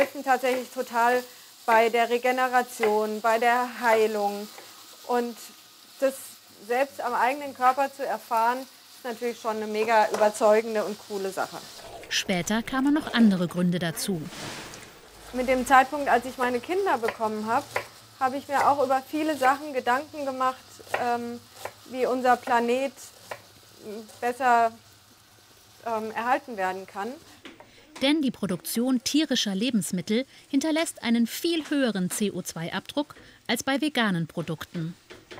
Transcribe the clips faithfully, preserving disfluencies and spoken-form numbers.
helfen tatsächlich total bei der Regeneration, bei der Heilung. Und das selbst am eigenen Körper zu erfahren, ist natürlich schon eine mega überzeugende und coole Sache. Später kamen noch andere Gründe dazu. Mit dem Zeitpunkt, als ich meine Kinder bekommen habe, habe ich mir auch über viele Sachen Gedanken gemacht, ähm, wie unser Planet besser ähm, erhalten werden kann. Denn die Produktion tierischer Lebensmittel hinterlässt einen viel höheren C O zwei Abdruck als bei veganen Produkten.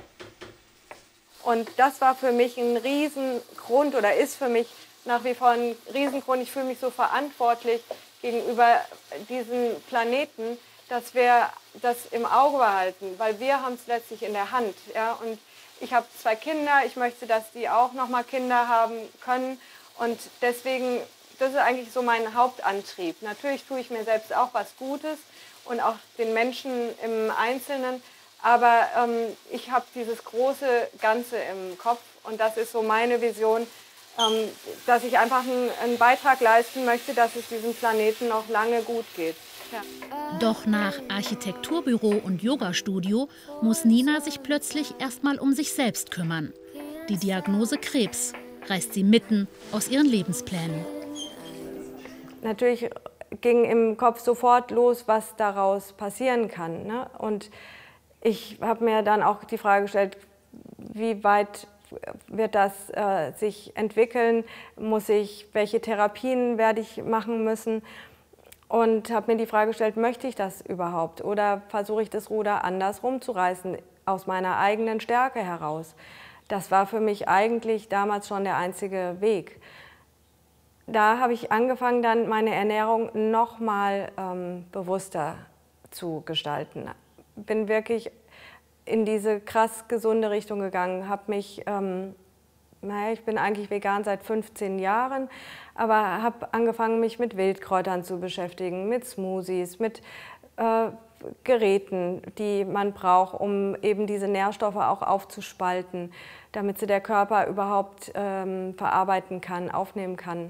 Und das war für mich ein Riesengrund oder ist für mich nach wie vor ein Riesengrund. Ich fühle mich so verantwortlich gegenüber diesem Planeten, dass wir das im Auge behalten, weil wir haben es letztlich in der Hand. Ja? Und ich habe zwei Kinder, ich möchte, dass die auch noch mal Kinder haben können. Und deswegen, das ist eigentlich so mein Hauptantrieb. Natürlich tue ich mir selbst auch was Gutes und auch den Menschen im Einzelnen. Aber ähm, ich habe dieses große Ganze im Kopf und das ist so meine Vision, ähm, dass ich einfach einen, einen Beitrag leisten möchte, dass es diesem Planeten noch lange gut geht. Ja. Doch nach Architekturbüro und Yogastudio muss Nina sich plötzlich erstmal um sich selbst kümmern. Die Diagnose Krebs reißt sie mitten aus ihren Lebensplänen. Natürlich ging im Kopf sofort los, was daraus passieren kann, ne? Und ich habe mir dann auch die Frage gestellt, wie weit wird das äh, sich entwickeln? Muss ich, welche Therapien werde ich machen müssen? Und habe mir die Frage gestellt, möchte ich das überhaupt? Oder versuche ich das Ruder anders rumzureißen, aus meiner eigenen Stärke heraus? Das war für mich eigentlich damals schon der einzige Weg. Da habe ich angefangen, dann meine Ernährung noch mal ähm, bewusster zu gestalten. Bin wirklich in diese krass gesunde Richtung gegangen, habe mich, ähm, naja, ich bin eigentlich vegan seit fünfzehn Jahren, aber habe angefangen, mich mit Wildkräutern zu beschäftigen, mit Smoothies, mit äh, Geräten, die man braucht, um eben diese Nährstoffe auch aufzuspalten, damit sie der Körper überhaupt ähm, verarbeiten kann, aufnehmen kann.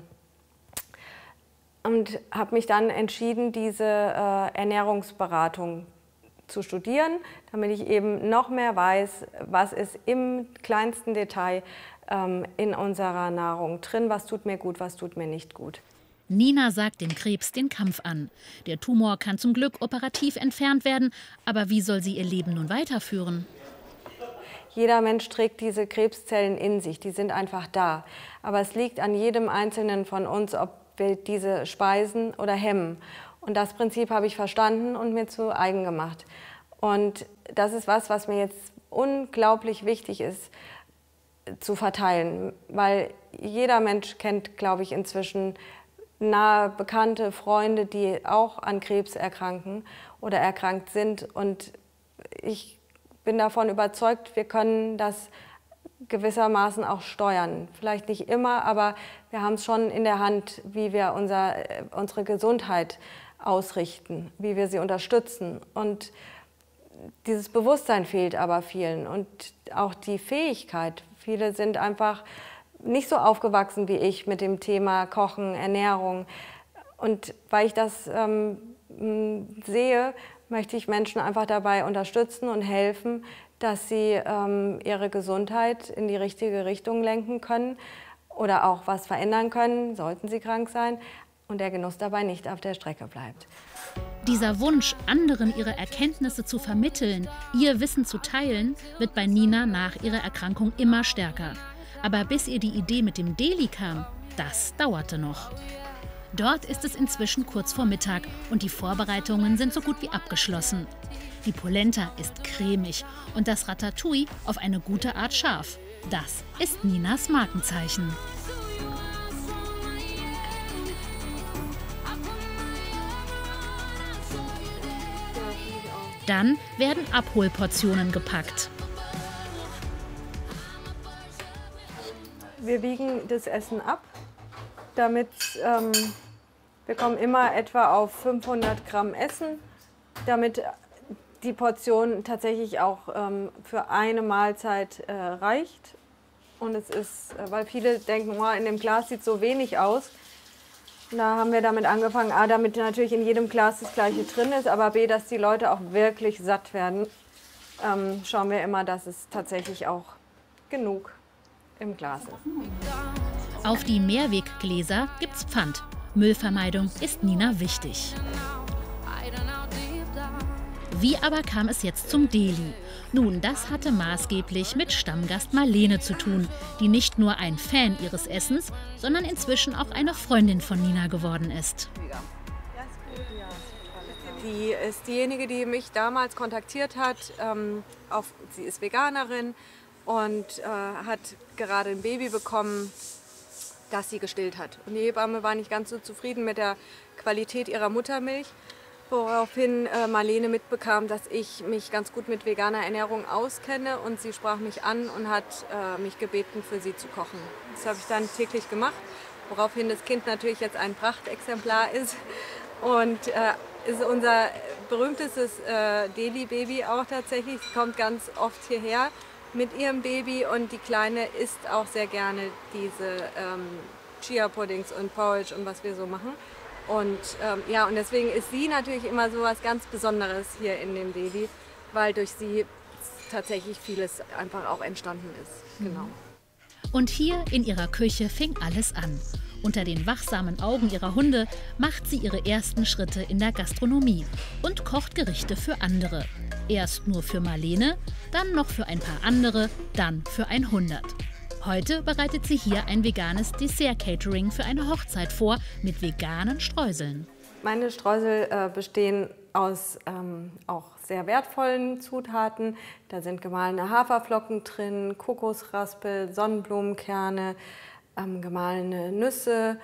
Und habe mich dann entschieden, diese äh, Ernährungsberatung zu studieren, damit ich eben noch mehr weiß, was ist im kleinsten Detail ähm, in unserer Nahrung drin, was tut mir gut, was tut mir nicht gut. Nina sagt dem Krebs den Kampf an. Der Tumor kann zum Glück operativ entfernt werden, aber wie soll sie ihr Leben nun weiterführen? Jeder Mensch trägt diese Krebszellen in sich, die sind einfach da. Aber es liegt an jedem Einzelnen von uns, ob wir diese speisen oder hemmen. Und das Prinzip habe ich verstanden und mir zu eigen gemacht. Und das ist was, was mir jetzt unglaublich wichtig ist, zu verteilen. Weil jeder Mensch kennt, glaube ich, inzwischen nahe Bekannte, Freunde, die auch an Krebs erkranken oder erkrankt sind. Und ich bin davon überzeugt, wir können das gewissermaßen auch steuern. Vielleicht nicht immer, aber wir haben es schon in der Hand, wie wir unser, unsere Gesundheit ausrichten, wie wir sie unterstützen. Und dieses Bewusstsein fehlt aber vielen und auch die Fähigkeit. Viele sind einfach nicht so aufgewachsen wie ich mit dem Thema Kochen, Ernährung. Und weil ich das ähm, sehe, möchte ich Menschen einfach dabei unterstützen und helfen, dass sie ähm, ihre Gesundheit in die richtige Richtung lenken können oder auch was verändern können, sollten sie krank sein, und der Genuss dabei nicht auf der Strecke bleibt. Dieser Wunsch, anderen ihre Erkenntnisse zu vermitteln, ihr Wissen zu teilen, wird bei Nina nach ihrer Erkrankung immer stärker. Aber bis ihr die Idee mit dem Deli kam, das dauerte noch. Dort ist es inzwischen kurz vor Mittag und die Vorbereitungen sind so gut wie abgeschlossen. Die Polenta ist cremig und das Ratatouille auf eine gute Art scharf. Das ist Ninas Markenzeichen. Dann werden Abholportionen gepackt. Wir wiegen das Essen ab, damit ähm, wir kommen immer etwa auf fünfhundert Gramm Essen, damit die Portion tatsächlich auch ähm, für eine Mahlzeit äh, reicht. Und es ist, weil viele denken, oh, in dem Glas sieht so wenig aus. Da haben wir damit angefangen, A, damit natürlich in jedem Glas das Gleiche drin ist, aber B, dass die Leute auch wirklich satt werden, ähm, schauen wir immer, dass es tatsächlich auch genug im Glas ist. Auf die Mehrweggläser gibt's Pfand. Müllvermeidung ist Nina wichtig. Wie aber kam es jetzt zum Deli? Nun, das hatte maßgeblich mit Stammgast Marlene zu tun, die nicht nur ein Fan ihres Essens, sondern inzwischen auch eine Freundin von Nina geworden ist. Die ist diejenige, die mich damals kontaktiert hat. Ähm, auf, sie ist Veganerin und äh, hat gerade ein Baby bekommen, das sie gestillt hat. Und die Hebamme war nicht ganz so zufrieden mit der Qualität ihrer Muttermilch, woraufhin äh, Marlene mitbekam, dass ich mich ganz gut mit veganer Ernährung auskenne, und sie sprach mich an und hat äh, mich gebeten, für sie zu kochen. Das habe ich dann täglich gemacht, woraufhin das Kind natürlich jetzt ein Prachtexemplar ist und äh, ist unser berühmtestes äh, Deli-Baby auch tatsächlich. Sie kommt ganz oft hierher mit ihrem Baby, und die Kleine isst auch sehr gerne diese ähm, Chia-Puddings und Porridge und was wir so machen. Und ähm, ja, und deswegen ist sie natürlich immer so was ganz Besonderes hier in dem Deli, weil durch sie tatsächlich vieles einfach auch entstanden ist. Genau. Und hier in ihrer Küche fing alles an. Unter den wachsamen Augen ihrer Hunde macht sie ihre ersten Schritte in der Gastronomie und kocht Gerichte für andere. Erst nur für Marlene, dann noch für ein paar andere, dann für ein hundert. Heute bereitet sie hier ein veganes Dessert-Catering für eine Hochzeit vor mit veganen Streuseln. Meine Streusel äh, bestehen aus ähm, auch sehr wertvollen Zutaten. Da sind gemahlene Haferflocken drin, Kokosraspel, Sonnenblumenkerne, ähm, gemahlene Nüsse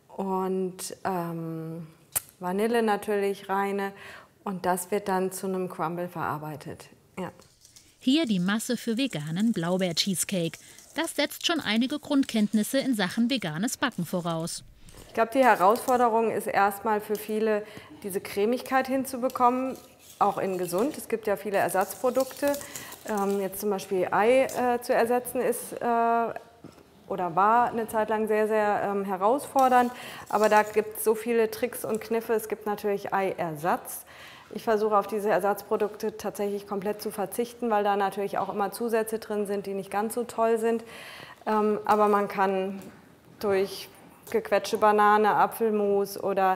und ähm, Vanille natürlich, reine. Und das wird dann zu einem Crumble verarbeitet. Ja. Hier die Masse für veganen Blaubeer-Cheesecake. Das setzt schon einige Grundkenntnisse in Sachen veganes Backen voraus. Ich glaube, die Herausforderung ist erstmal für viele, diese Cremigkeit hinzubekommen, auch in gesund. Es gibt ja viele Ersatzprodukte. Ähm, jetzt zum Beispiel Ei äh, zu ersetzen ist äh, oder war eine Zeit lang sehr, sehr ähm, herausfordernd. Aber da gibt es so viele Tricks und Kniffe. Es gibt natürlich Eiersatz. Ich versuche auf diese Ersatzprodukte tatsächlich komplett zu verzichten, weil da natürlich auch immer Zusätze drin sind, die nicht ganz so toll sind. Ähm, aber man kann durch gequetschte Banane, Apfelmus oder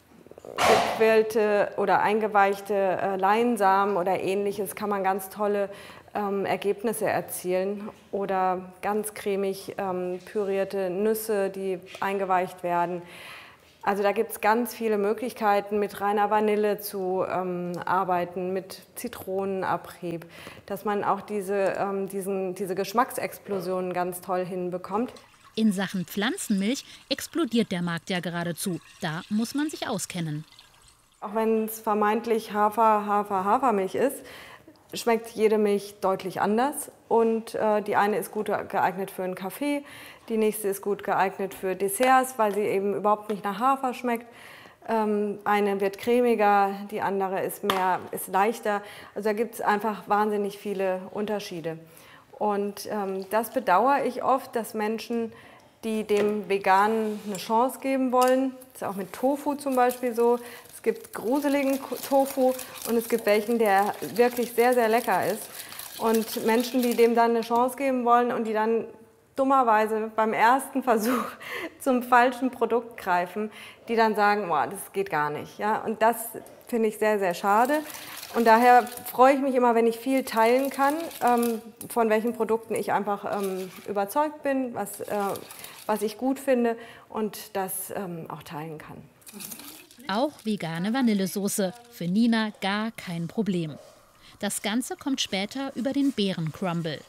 gequälte oder eingeweichte äh, Leinsamen oder ähnliches, kann man ganz tolle ähm, Ergebnisse erzielen. Oder ganz cremig ähm, pürierte Nüsse, die eingeweicht werden. Also da gibt es ganz viele Möglichkeiten, mit reiner Vanille zu ähm, arbeiten, mit Zitronenabrieb, dass man auch diese, ähm, diesen, diese Geschmacksexplosionen ganz toll hinbekommt. In Sachen Pflanzenmilch explodiert der Markt ja geradezu. Da muss man sich auskennen. Auch wenn es vermeintlich Hafer, Hafer, Hafermilch ist, schmeckt jede Milch deutlich anders. Und äh, die eine ist gut geeignet für einen Kaffee, die nächste ist gut geeignet für Desserts, weil sie eben überhaupt nicht nach Hafer schmeckt. Ähm, eine wird cremiger, die andere ist, mehr, ist leichter. Also da gibt es einfach wahnsinnig viele Unterschiede. Und ähm, das bedauere ich oft, dass Menschen, die dem Veganen eine Chance geben wollen, das ist auch mit Tofu zum Beispiel so, es gibt gruseligen Tofu und es gibt welchen, der wirklich sehr, sehr lecker ist. Und Menschen, die dem dann eine Chance geben wollen und die dann dummerweise beim ersten Versuch zum falschen Produkt greifen, die dann sagen, boah, das geht gar nicht. Ja? Und das finde ich sehr, sehr schade. Und daher freue ich mich immer, wenn ich viel teilen kann, ähm, von welchen Produkten ich einfach ähm, überzeugt bin, was, äh, was ich gut finde und das ähm, auch teilen kann. Auch vegane Vanillesoße. Für Nina gar kein Problem. Das Ganze kommt später über den Beerencrumble.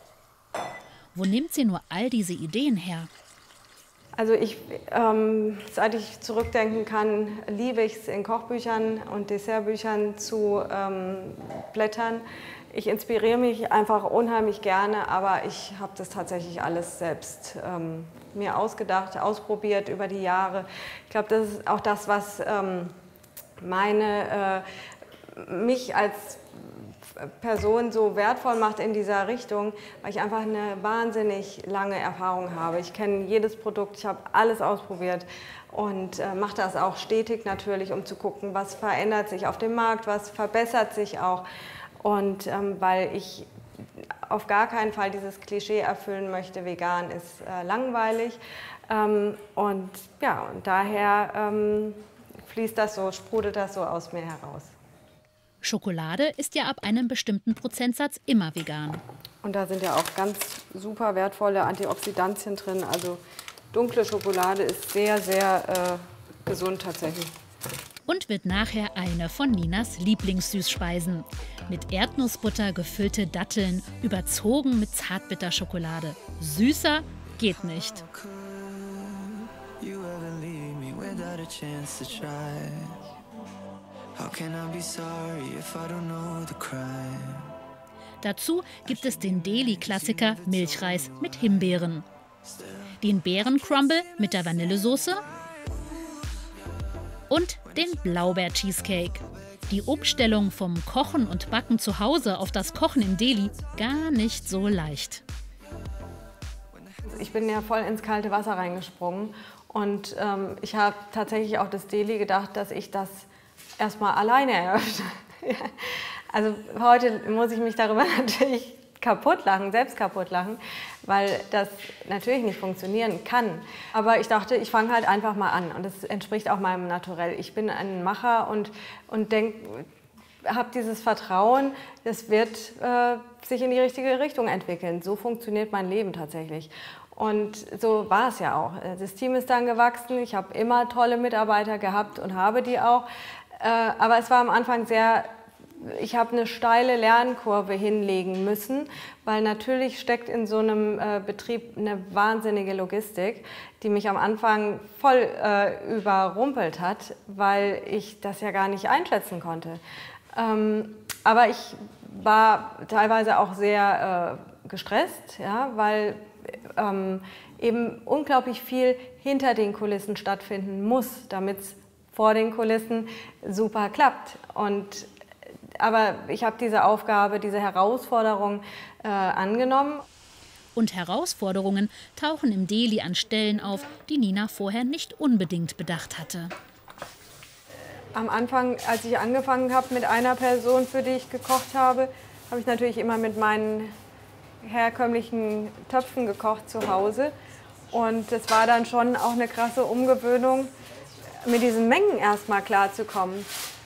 Wo nimmt sie nur all diese Ideen her? Also ich, ähm, seit ich zurückdenken kann, liebe ich es, in Kochbüchern und Dessertbüchern zu ähm, blättern. Ich inspiriere mich einfach unheimlich gerne, aber ich habe das tatsächlich alles selbst ähm, mir ausgedacht, ausprobiert über die Jahre. Ich glaube, das ist auch das, was ähm, meine, äh, mich als Person so wertvoll macht in dieser Richtung, weil ich einfach eine wahnsinnig lange Erfahrung habe. Ich kenne jedes Produkt, ich habe alles ausprobiert und äh, mache das auch stetig natürlich, um zu gucken, was verändert sich auf dem Markt, was verbessert sich auch. Und ähm, weil ich auf gar keinen Fall dieses Klischee erfüllen möchte, vegan ist äh, langweilig. Ähm, und ja, und daher ähm, fließt das so, sprudelt das so aus mir heraus. Schokolade ist ja ab einem bestimmten Prozentsatz immer vegan. Und da sind ja auch ganz super wertvolle Antioxidantien drin. Also dunkle Schokolade ist sehr, sehr äh, gesund tatsächlich. Und wird nachher eine von Ninas Lieblingssüßspeisen. Mit Erdnussbutter gefüllte Datteln, überzogen mit Zartbitterschokolade. Süßer geht nicht. Dazu gibt es den Deli-Klassiker Milchreis mit Himbeeren, den Beerencrumble mit der Vanillesoße und den Blaubeer-Cheesecake. Die Umstellung vom Kochen und Backen zu Hause auf das Kochen im Deli gar nicht so leicht. Ich bin ja voll ins kalte Wasser reingesprungen und ähm, ich habe tatsächlich auch das Deli gedacht, dass ich das erstmal alleine eröffne. Also heute muss ich mich darüber natürlich kaputt lachen, selbst kaputt lachen, weil das natürlich nicht funktionieren kann. Aber ich dachte, ich fange halt einfach mal an und das entspricht auch meinem Naturell. Ich bin ein Macher und, und habe dieses Vertrauen, das wird äh, sich in die richtige Richtung entwickeln. So funktioniert mein Leben tatsächlich. Und so war es ja auch. Das Team ist dann gewachsen, ich habe immer tolle Mitarbeiter gehabt und habe die auch. Äh, aber es war am Anfang sehr... Ich habe eine steile Lernkurve hinlegen müssen, weil natürlich steckt in so einem äh, Betrieb eine wahnsinnige Logistik, die mich am Anfang voll äh, überrumpelt hat, weil ich das ja gar nicht einschätzen konnte. Ähm, aber ich war teilweise auch sehr äh, gestresst, ja, weil ähm, eben unglaublich viel hinter den Kulissen stattfinden muss, damit es vor den Kulissen super klappt. Und Aber ich habe diese Aufgabe, diese Herausforderung äh, angenommen. Und Herausforderungen tauchen im Deli an Stellen auf, die Nina vorher nicht unbedingt bedacht hatte. Am Anfang, als ich angefangen habe mit einer Person, für die ich gekocht habe, habe ich natürlich immer mit meinen herkömmlichen Töpfen gekocht zu Hause. Und es war dann schon auch eine krasse Umgewöhnung, mit diesen Mengen erstmal klarzukommen.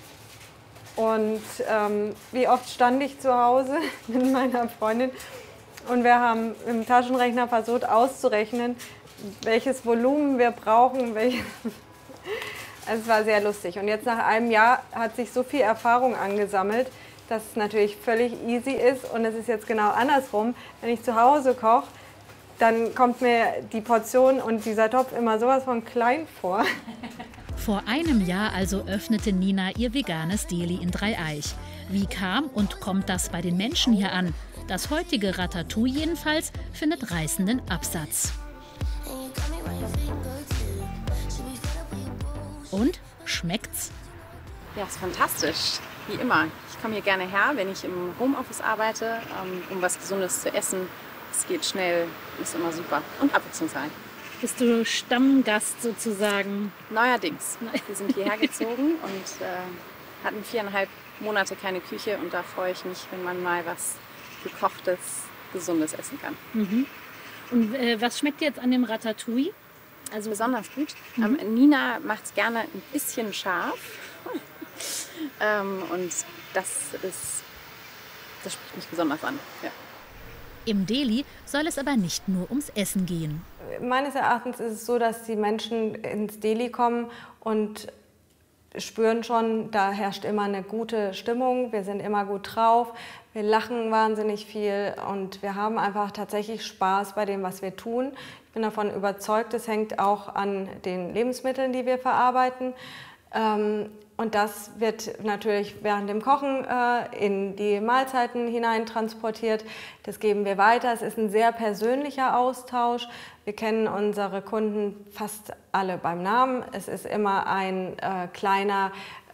Und ähm, wie oft stand ich zu Hause mit meiner Freundin und wir haben im Taschenrechner versucht auszurechnen, welches Volumen wir brauchen. Welches also es war sehr lustig. Und jetzt nach einem Jahr hat sich so viel Erfahrung angesammelt, dass es natürlich völlig easy ist. Und es ist jetzt genau andersrum. Wenn ich zu Hause koche, dann kommt mir die Portion und dieser Topf immer sowas von klein vor. Vor einem Jahr also öffnete Nina ihr veganes Deli in Dreieich. Wie kam und kommt das bei den Menschen hier an? Das heutige Ratatouille jedenfalls findet reißenden Absatz. Und, schmeckt's? Ja, ist fantastisch, wie immer. Ich komme hier gerne her, wenn ich im Homeoffice arbeite, um was Gesundes zu essen. Es geht schnell, ist immer super und abwechslungsreich. Bist du Stammgast sozusagen? Neuerdings. Wir sind hierher gezogen und äh, hatten viereinhalb Monate keine Küche und da freue ich mich, wenn man mal was Gekochtes, Gesundes essen kann. Mhm. Und äh, was schmeckt dir jetzt an dem Ratatouille? Also besonders gut. Mhm. Ähm, Nina macht es gerne ein bisschen scharf ähm, und das ist, das spricht mich besonders an. Ja. Im Deli soll es aber nicht nur ums Essen gehen. Meines Erachtens ist es so, dass die Menschen ins Deli kommen und spüren schon, da herrscht immer eine gute Stimmung, wir sind immer gut drauf, wir lachen wahnsinnig viel und wir haben einfach tatsächlich Spaß bei dem, was wir tun. Ich bin davon überzeugt, es hängt auch an den Lebensmitteln, die wir verarbeiten. Und das wird natürlich während dem Kochen äh, in die Mahlzeiten hinein transportiert. Das geben wir weiter. Es ist ein sehr persönlicher Austausch. Wir kennen unsere Kunden fast alle beim Namen. Es ist immer ein äh, kleiner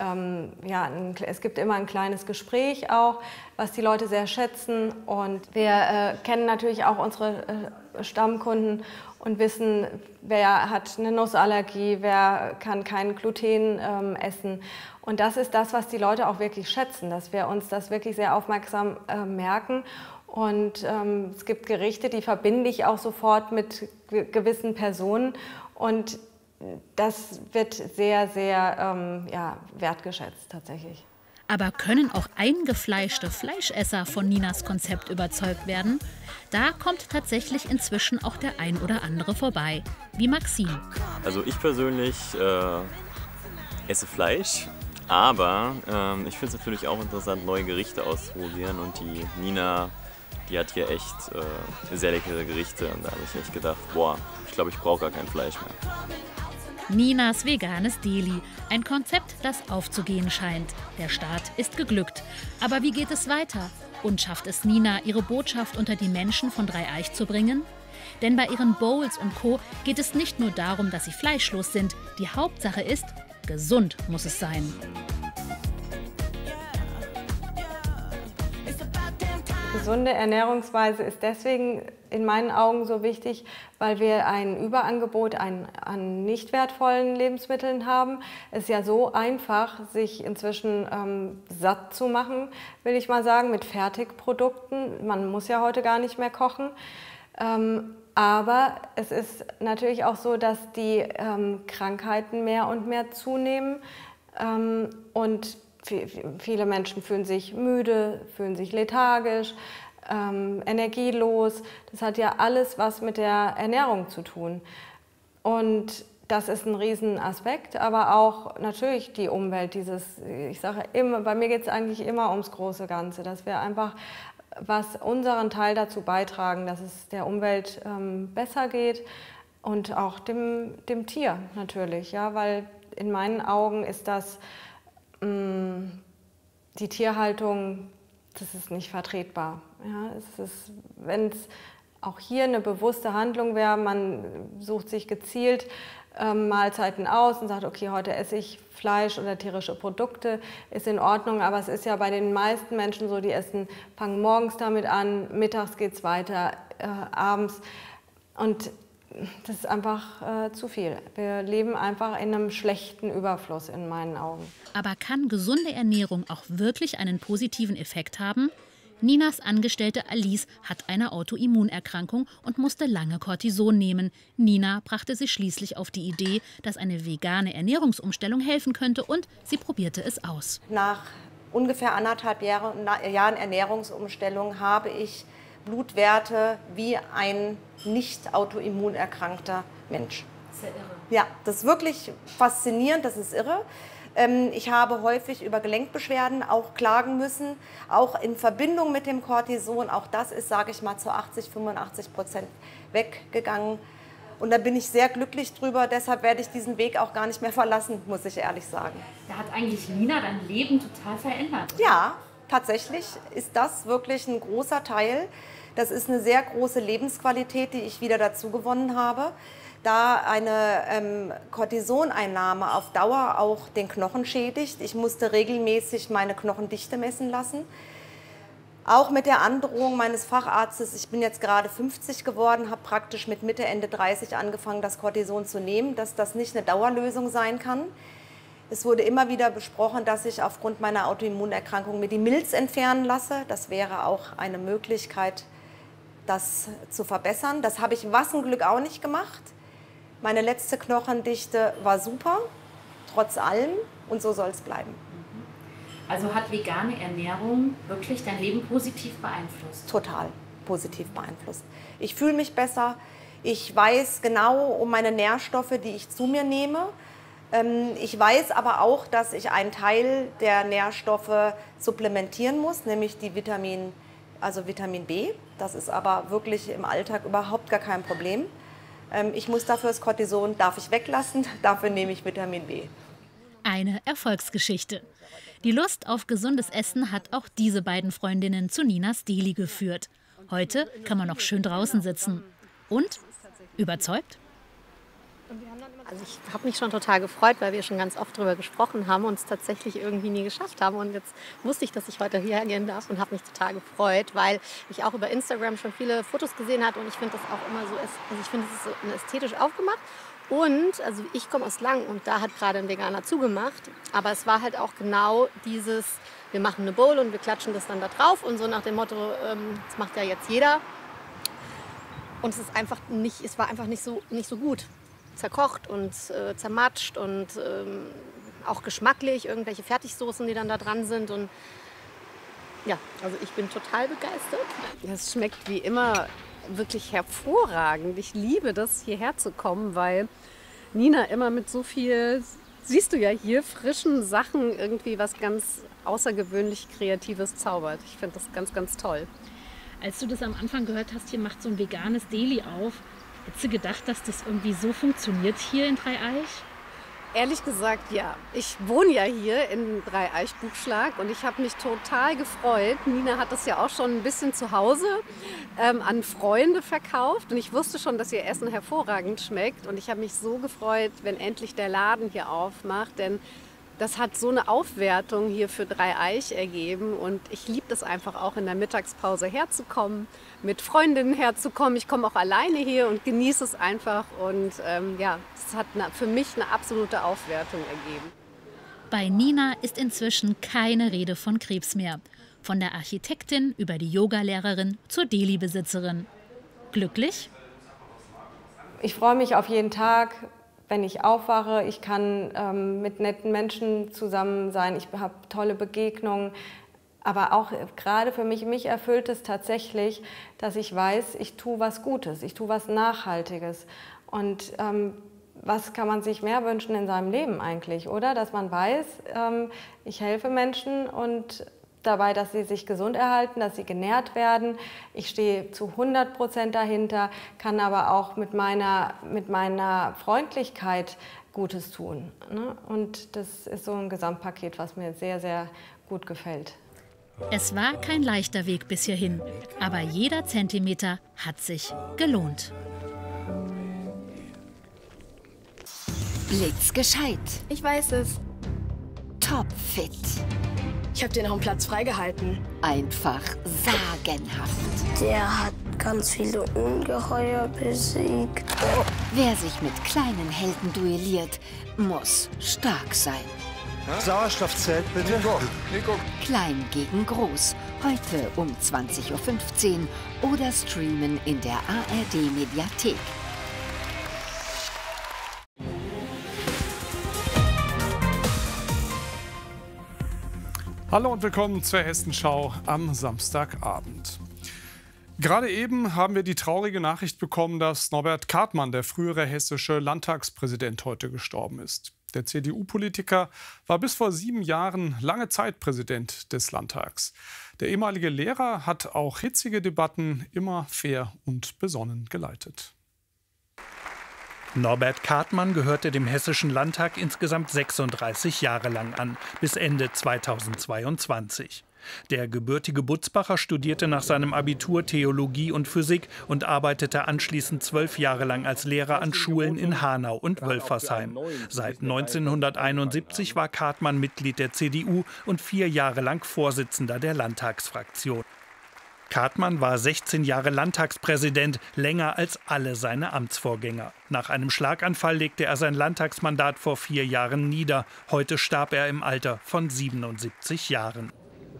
ähm, ja, ein, es gibt immer ein kleines Gespräch auch, was die Leute sehr schätzen. Und wir äh, kennen natürlich auch unsere äh, Stammkunden und wissen, wer hat eine Nussallergie, wer kann kein Gluten ähm, essen. Und das ist das, was die Leute auch wirklich schätzen, dass wir uns das wirklich sehr aufmerksam äh, merken. Und ähm, es gibt Gerichte, die verbinde ich auch sofort mit gewissen Personen. Und das wird sehr, sehr ähm, ja, wertgeschätzt tatsächlich. Aber können auch eingefleischte Fleischesser von Ninas Konzept überzeugt werden? Da kommt tatsächlich inzwischen auch der ein oder andere vorbei, wie Maxim. Also ich persönlich äh, esse Fleisch, aber äh, ich finde es natürlich auch interessant, neue Gerichte auszuprobieren. Und die Nina, die hat hier echt äh, sehr leckere Gerichte. Und da habe ich echt gedacht, boah, ich glaube, ich brauche gar kein Fleisch mehr. Ninas veganes Deli, ein Konzept, das aufzugehen scheint. Der Start ist geglückt. Aber wie geht es weiter? Und schafft es Nina, ihre Botschaft unter die Menschen von Dreieich zu bringen? Denn bei ihren Bowls und Co. geht es nicht nur darum, dass sie fleischlos sind. Die Hauptsache ist, gesund muss es sein. Gesunde Ernährungsweise ist deswegen in meinen Augen so wichtig, weil wir ein Überangebot an, an nicht wertvollen Lebensmitteln haben. Es ist ja so einfach, sich inzwischen ähm, satt zu machen, will ich mal sagen, mit Fertigprodukten. Man muss ja heute gar nicht mehr kochen. Ähm, aber es ist natürlich auch so, dass die ähm, Krankheiten mehr und mehr zunehmen ähm, und viele Menschen fühlen sich müde, fühlen sich lethargisch, ähm, energielos. Das hat ja alles was mit der Ernährung zu tun. Und das ist ein Riesenaspekt, aber auch natürlich die Umwelt. Dieses, ich sage immer, bei mir geht es eigentlich immer ums große Ganze, dass wir einfach was unseren Teil dazu beitragen, dass es der Umwelt ähm, besser geht und auch dem, dem Tier natürlich, ja, weil in meinen Augen ist das die Tierhaltung, das ist nicht vertretbar. Ja, es ist, wenn es auch hier eine bewusste Handlung wäre, man sucht sich gezielt ähm, Mahlzeiten aus und sagt, okay, heute esse ich Fleisch oder tierische Produkte, ist in Ordnung, aber es ist ja bei den meisten Menschen so, die essen, fangen morgens damit an, mittags geht es weiter, äh, abends und das ist einfach äh, zu viel. Wir leben einfach in einem schlechten Überfluss in meinen Augen. Aber kann gesunde Ernährung auch wirklich einen positiven Effekt haben? Ninas Angestellte Alice hat eine Autoimmunerkrankung und musste lange Cortison nehmen. Nina brachte sie schließlich auf die Idee, dass eine vegane Ernährungsumstellung helfen könnte, und sie probierte es aus. Nach ungefähr anderthalb Jahre, Jahren Ernährungsumstellung habe ich Blutwerte wie ein nicht autoimmunerkrankter Mensch. Das ist ja irre. Ja, das ist wirklich faszinierend, das ist irre. Ich habe häufig über Gelenkbeschwerden auch klagen müssen, auch in Verbindung mit dem Cortison. Auch das ist, sage ich mal, zu achtzig, fünfundachtzig Prozent weggegangen. Und da bin ich sehr glücklich drüber. Deshalb werde ich diesen Weg auch gar nicht mehr verlassen, muss ich ehrlich sagen. Da hat eigentlich Nina dein Leben total verändert. Ja, tatsächlich ist das wirklich ein großer Teil. Das ist eine sehr große Lebensqualität, die ich wieder dazu gewonnen habe, da eine ähm, Cortisoneinnahme auf Dauer auch den Knochen schädigt. Ich musste regelmäßig meine Knochendichte messen lassen. Auch mit der Androhung meines Facharztes, ich bin jetzt gerade fünfzig geworden, habe praktisch mit Mitte, Ende dreißig angefangen, das Cortison zu nehmen, dass das nicht eine Dauerlösung sein kann. Es wurde immer wieder besprochen, dass ich aufgrund meiner Autoimmunerkrankung mir die Milz entfernen lasse. Das wäre auch eine Möglichkeit, das zu verbessern. Das habe ich was ein Glück auch nicht gemacht. Meine letzte Knochendichte war super, trotz allem, und so soll es bleiben. Also hat vegane Ernährung wirklich dein Leben positiv beeinflusst? Total positiv beeinflusst. Ich fühle mich besser, ich weiß genau um meine Nährstoffe, die ich zu mir nehme. Ich weiß aber auch, dass ich einen Teil der Nährstoffe supplementieren muss, nämlich die Vitamin, also Vitamin B. Das ist aber wirklich im Alltag überhaupt gar kein Problem. Ich muss dafür das Cortison, darf ich weglassen, dafür nehme ich Vitamin B. Eine Erfolgsgeschichte. Die Lust auf gesundes Essen hat auch diese beiden Freundinnen zu Ninas Deli geführt. Heute kann man noch schön draußen sitzen. Und? Überzeugt? Also ich habe mich schon total gefreut, weil wir schon ganz oft darüber gesprochen haben und es tatsächlich irgendwie nie geschafft haben. Und jetzt wusste ich, dass ich heute hierher gehen darf und habe mich total gefreut, weil ich auch über Instagram schon viele Fotos gesehen habe und ich finde das auch immer so, also ich finde es ist so ästhetisch aufgemacht. Und also ich komme aus Langen und da hat gerade ein Veganer zugemacht, aber es war halt auch genau dieses, wir machen eine Bowl und wir klatschen das dann da drauf und so nach dem Motto, ähm, das macht ja jetzt jeder. Und es ist einfach nicht, es war einfach nicht so, nicht so gut. Zerkocht und äh, zermatscht und ähm, auch geschmacklich, irgendwelche Fertigsoßen, die dann da dran sind. Und ja, also ich bin total begeistert. Es schmeckt wie immer wirklich hervorragend. Ich liebe das, hierher zu kommen, weil Nina immer mit so viel, siehst du ja hier, frischen Sachen irgendwie was ganz außergewöhnlich Kreatives zaubert. Ich finde das ganz, ganz toll. Als du das am Anfang gehört hast, hier macht so ein veganes Deli auf, hättest du gedacht, dass das irgendwie so funktioniert hier in Dreieich? Ehrlich gesagt, ja. Ich wohne ja hier in Dreieich-Buchschlag und ich habe mich total gefreut. Nina hat das ja auch schon ein bisschen zu Hause ähm, an Freunde verkauft und ich wusste schon, dass ihr Essen hervorragend schmeckt und ich habe mich so gefreut, wenn endlich der Laden hier aufmacht, denn das hat so eine Aufwertung hier für Dreieich ergeben und ich liebe das einfach auch in der Mittagspause herzukommen, mit Freundinnen herzukommen. Ich komme auch alleine hier und genieße es einfach und ähm, ja, es hat eine, für mich eine absolute Aufwertung ergeben. Bei Nina ist inzwischen keine Rede von Krebs mehr. Von der Architektin über die Yogalehrerin zur Deli-Besitzerin. Glücklich? Ich freue mich auf jeden Tag, wenn ich aufwache. Ich kann ähm, mit netten Menschen zusammen sein. Ich habe tolle Begegnungen. Aber auch gerade für mich, mich erfüllt es tatsächlich, dass ich weiß, ich tue was Gutes, ich tue was Nachhaltiges. Und ähm, was kann man sich mehr wünschen in seinem Leben eigentlich, oder? Dass man weiß, ähm, ich helfe Menschen und dabei, dass sie sich gesund erhalten, dass sie genährt werden. Ich stehe zu hundert Prozent dahinter, kann aber auch mit meiner, mit meiner Freundlichkeit Gutes tun. Ne? Und das ist so ein Gesamtpaket, was mir sehr, sehr gut gefällt. Es war kein leichter Weg bis hierhin, aber jeder Zentimeter hat sich gelohnt. Blitzgescheit. Ich weiß es. Topfit. Ich habe dir noch einen Platz freigehalten. Einfach sagenhaft. Der hat ganz viele Ungeheuer besiegt. Wer sich mit kleinen Helden duelliert, muss stark sein. Sauerstoffzelt, bitte. Nico, Nico. Klein gegen Groß. Heute um zwanzig Uhr fünfzehn oder streamen in der A R D-Mediathek. Hallo und willkommen zur Hessenschau am Samstagabend. Gerade eben haben wir die traurige Nachricht bekommen, dass Norbert Kartmann, der frühere hessische Landtagspräsident, heute gestorben ist. Der C D U-Politiker war bis vor sieben Jahren lange Zeit Präsident des Landtags. Der ehemalige Lehrer hat auch hitzige Debatten immer fair und besonnen geleitet. Norbert Kartmann gehörte dem Hessischen Landtag insgesamt sechsunddreißig Jahre lang an, bis Ende zweitausendzweiundzwanzig. Der gebürtige Butzbacher studierte nach seinem Abitur Theologie und Physik und arbeitete anschließend zwölf Jahre lang als Lehrer an Schulen in Hanau und Wölfersheim. Seit neunzehnhunderteinundsiebzig war Kartmann Mitglied der C D U und vier Jahre lang Vorsitzender der Landtagsfraktion. Kartmann war sechzehn Jahre Landtagspräsident, länger als alle seine Amtsvorgänger. Nach einem Schlaganfall legte er sein Landtagsmandat vor vier Jahren nieder. Heute starb er im Alter von siebenundsiebzig Jahren.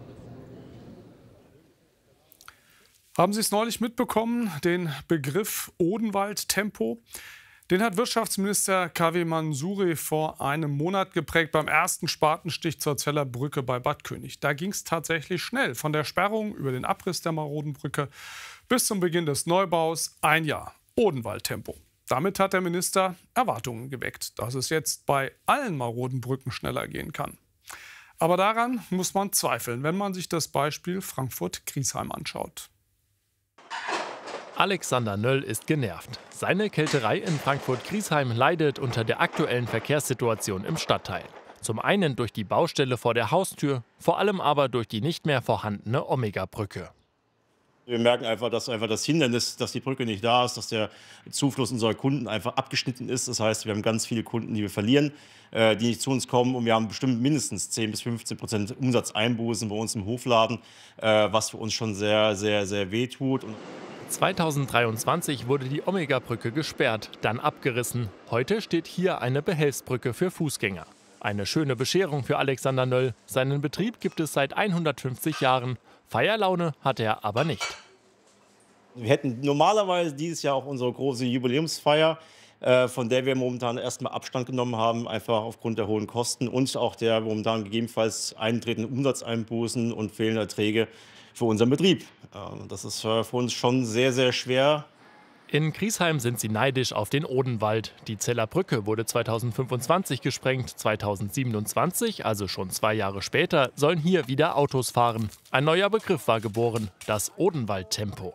Haben Sie es neulich mitbekommen, den Begriff Odenwald-Tempo? Den hat Wirtschaftsminister Kaveh Mansouri vor einem Monat geprägt beim ersten Spatenstich zur Zeller Brücke bei Bad König. Da ging es tatsächlich schnell. Von der Sperrung über den Abriss der maroden Brücke bis zum Beginn des Neubaus ein Jahr. Odenwald-Tempo. Damit hat der Minister Erwartungen geweckt, dass es jetzt bei allen maroden Brücken schneller gehen kann. Aber daran muss man zweifeln, wenn man sich das Beispiel Frankfurt-Griesheim anschaut. Alexander Nöll ist genervt. Seine Kälterei in Frankfurt-Griesheim leidet unter der aktuellen Verkehrssituation im Stadtteil. Zum einen durch die Baustelle vor der Haustür, vor allem aber durch die nicht mehr vorhandene Omega-Brücke. Wir merken einfach, dass einfach das Hindernis, dass die Brücke nicht da ist, dass der Zufluss unserer Kunden einfach abgeschnitten ist. Das heißt, wir haben ganz viele Kunden, die wir verlieren, äh, die nicht zu uns kommen. Und wir haben bestimmt mindestens zehn bis fünfzehn Prozent Umsatzeinbußen bei uns im Hofladen, äh, was für uns schon sehr, sehr, sehr weh tut. Und zweitausenddreiundzwanzig wurde die Omega-Brücke gesperrt, dann abgerissen. Heute steht hier eine Behelfsbrücke für Fußgänger. Eine schöne Bescherung für Alexander Nöll. Seinen Betrieb gibt es seit hundertfünfzig Jahren. Feierlaune hat er aber nicht. Wir hätten normalerweise dieses Jahr auch unsere große Jubiläumsfeier, äh, von der wir momentan erstmal Abstand genommen haben, einfach aufgrund der hohen Kosten und auch der momentan gegebenenfalls eintretenden Umsatzeinbußen und fehlender Erträge für unseren Betrieb. Äh, das ist äh, für uns schon sehr, sehr schwer. In Griesheim sind sie neidisch auf den Odenwald. Die Zeller Brücke wurde zweitausendfünfundzwanzig gesprengt. zweitausendsiebenundzwanzig, also schon zwei Jahre später, sollen hier wieder Autos fahren. Ein neuer Begriff war geboren, das Odenwald-Tempo.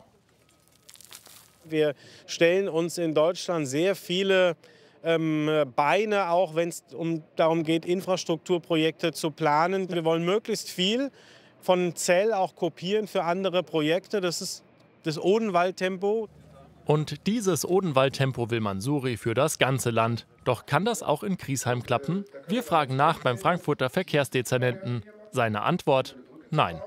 Wir stellen uns in Deutschland sehr viele ähm, Beine, auch wenn es um, darum geht, Infrastrukturprojekte zu planen. Wir wollen möglichst viel von Zell auch kopieren für andere Projekte. Das ist das Odenwald-Tempo. Und dieses Odenwald-Tempo will Mansouri für das ganze Land. Doch kann das auch in Griesheim klappen? Wir fragen nach beim Frankfurter Verkehrsdezernenten. Seine Antwort: Nein.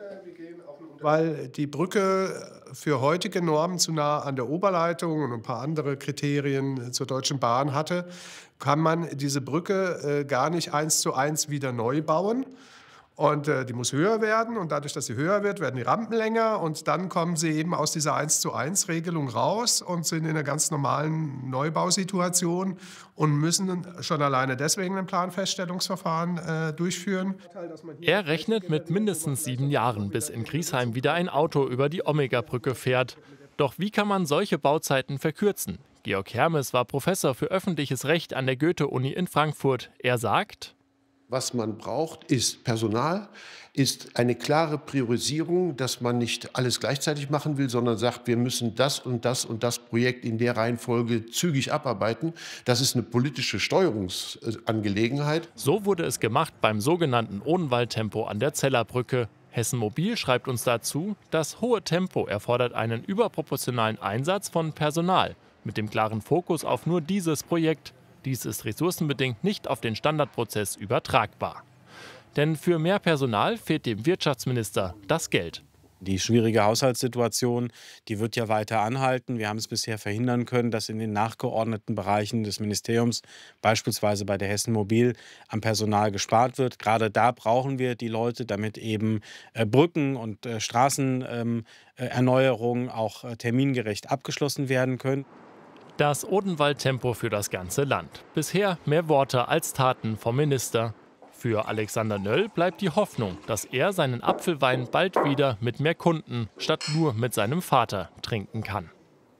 Weil die Brücke für heutige Normen zu nah an der Oberleitung und ein paar andere Kriterien zur Deutschen Bahn hatte, kann man diese Brücke äh, gar nicht eins zu eins wieder neu bauen. Und äh, die muss höher werden und dadurch, dass sie höher wird, werden die Rampen länger und dann kommen sie eben aus dieser eins zu eins Regelung raus und sind in einer ganz normalen Neubausituation und müssen schon alleine deswegen ein Planfeststellungsverfahren äh, durchführen. Er rechnet mit mindestens sieben Jahren, bis in Griesheim wieder ein Auto über die Omega-Brücke fährt. Doch wie kann man solche Bauzeiten verkürzen? Georg Hermes war Professor für öffentliches Recht an der Goethe-Uni in Frankfurt. Er sagt: Was man braucht, ist Personal, ist eine klare Priorisierung, dass man nicht alles gleichzeitig machen will, sondern sagt, wir müssen das und das und das Projekt in der Reihenfolge zügig abarbeiten. Das ist eine politische Steuerungsangelegenheit. So wurde es gemacht beim sogenannten Odenwald-Tempo an der Zeller Brücke. Hessen Mobil schreibt uns dazu, das hohe Tempo erfordert einen überproportionalen Einsatz von Personal, mit dem klaren Fokus auf nur dieses Projekt. Dies ist ressourcenbedingt nicht auf den Standardprozess übertragbar. Denn für mehr Personal fehlt dem Wirtschaftsminister das Geld. Die schwierige Haushaltssituation, die wird ja weiter anhalten. Wir haben es bisher verhindern können, dass in den nachgeordneten Bereichen des Ministeriums, beispielsweise bei der Hessen Mobil, am Personal gespart wird. Gerade da brauchen wir die Leute, damit eben äh, Brücken und äh, Straßenerneuerungen äh, auch äh, termingerecht abgeschlossen werden können. Das Odenwald-Tempo für das ganze Land. Bisher mehr Worte als Taten vom Minister. Für Alexander Nöll bleibt die Hoffnung, dass er seinen Apfelwein bald wieder mit mehr Kunden statt nur mit seinem Vater trinken kann.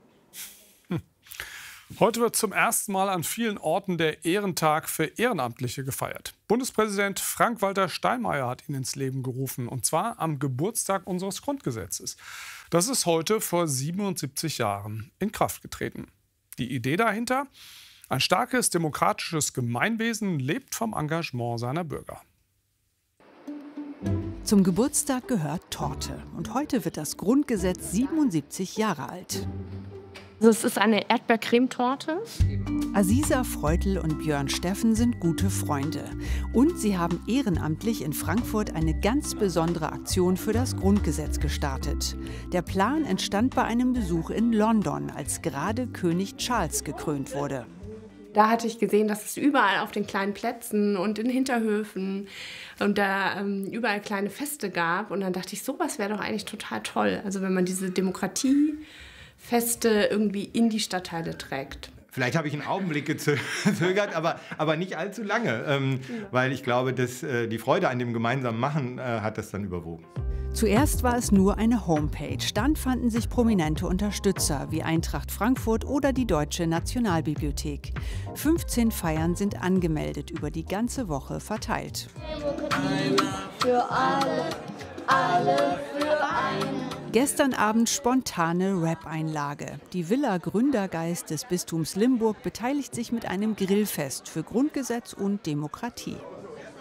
Hm. Heute wird zum ersten Mal an vielen Orten der Ehrentag für Ehrenamtliche gefeiert. Bundespräsident Frank-Walter Steinmeier hat ihn ins Leben gerufen, und zwar am Geburtstag unseres Grundgesetzes. Das ist heute vor siebenundsiebzig Jahren in Kraft getreten. Die Idee dahinter? Ein starkes demokratisches Gemeinwesen lebt vom Engagement seiner Bürger. Zum Geburtstag gehört Torte. Und heute wird das Grundgesetz siebenundsiebzig Jahre alt. Es ist eine Erdbeercremetorte. Aziza Freutel und Björn Steffen sind gute Freunde. Und sie haben ehrenamtlich in Frankfurt eine ganz besondere Aktion für das Grundgesetz gestartet. Der Plan entstand bei einem Besuch in London, als gerade König Charles gekrönt wurde. Da hatte ich gesehen, dass es überall auf den kleinen Plätzen und in Hinterhöfen und da ähm, überall kleine Feste gab. Und dann dachte ich, sowas wäre doch eigentlich total toll. Also wenn man diese Demokratiefeste irgendwie in die Stadtteile trägt. Vielleicht habe ich einen Augenblick gezögert, aber, aber nicht allzu lange, ähm, ja. weil ich glaube, dass äh, die Freude an dem gemeinsamen Machen äh, hat das dann überwogen. Zuerst war es nur eine Homepage, dann fanden sich prominente Unterstützer wie Eintracht Frankfurt oder die Deutsche Nationalbibliothek. fünfzehn Feiern sind angemeldet, über die ganze Woche verteilt. Für alle, alle für einen. Gestern Abend spontane Rap-Einlage. Die Villa Gründergeist des Bistums Limburg beteiligt sich mit einem Grillfest für Grundgesetz und Demokratie.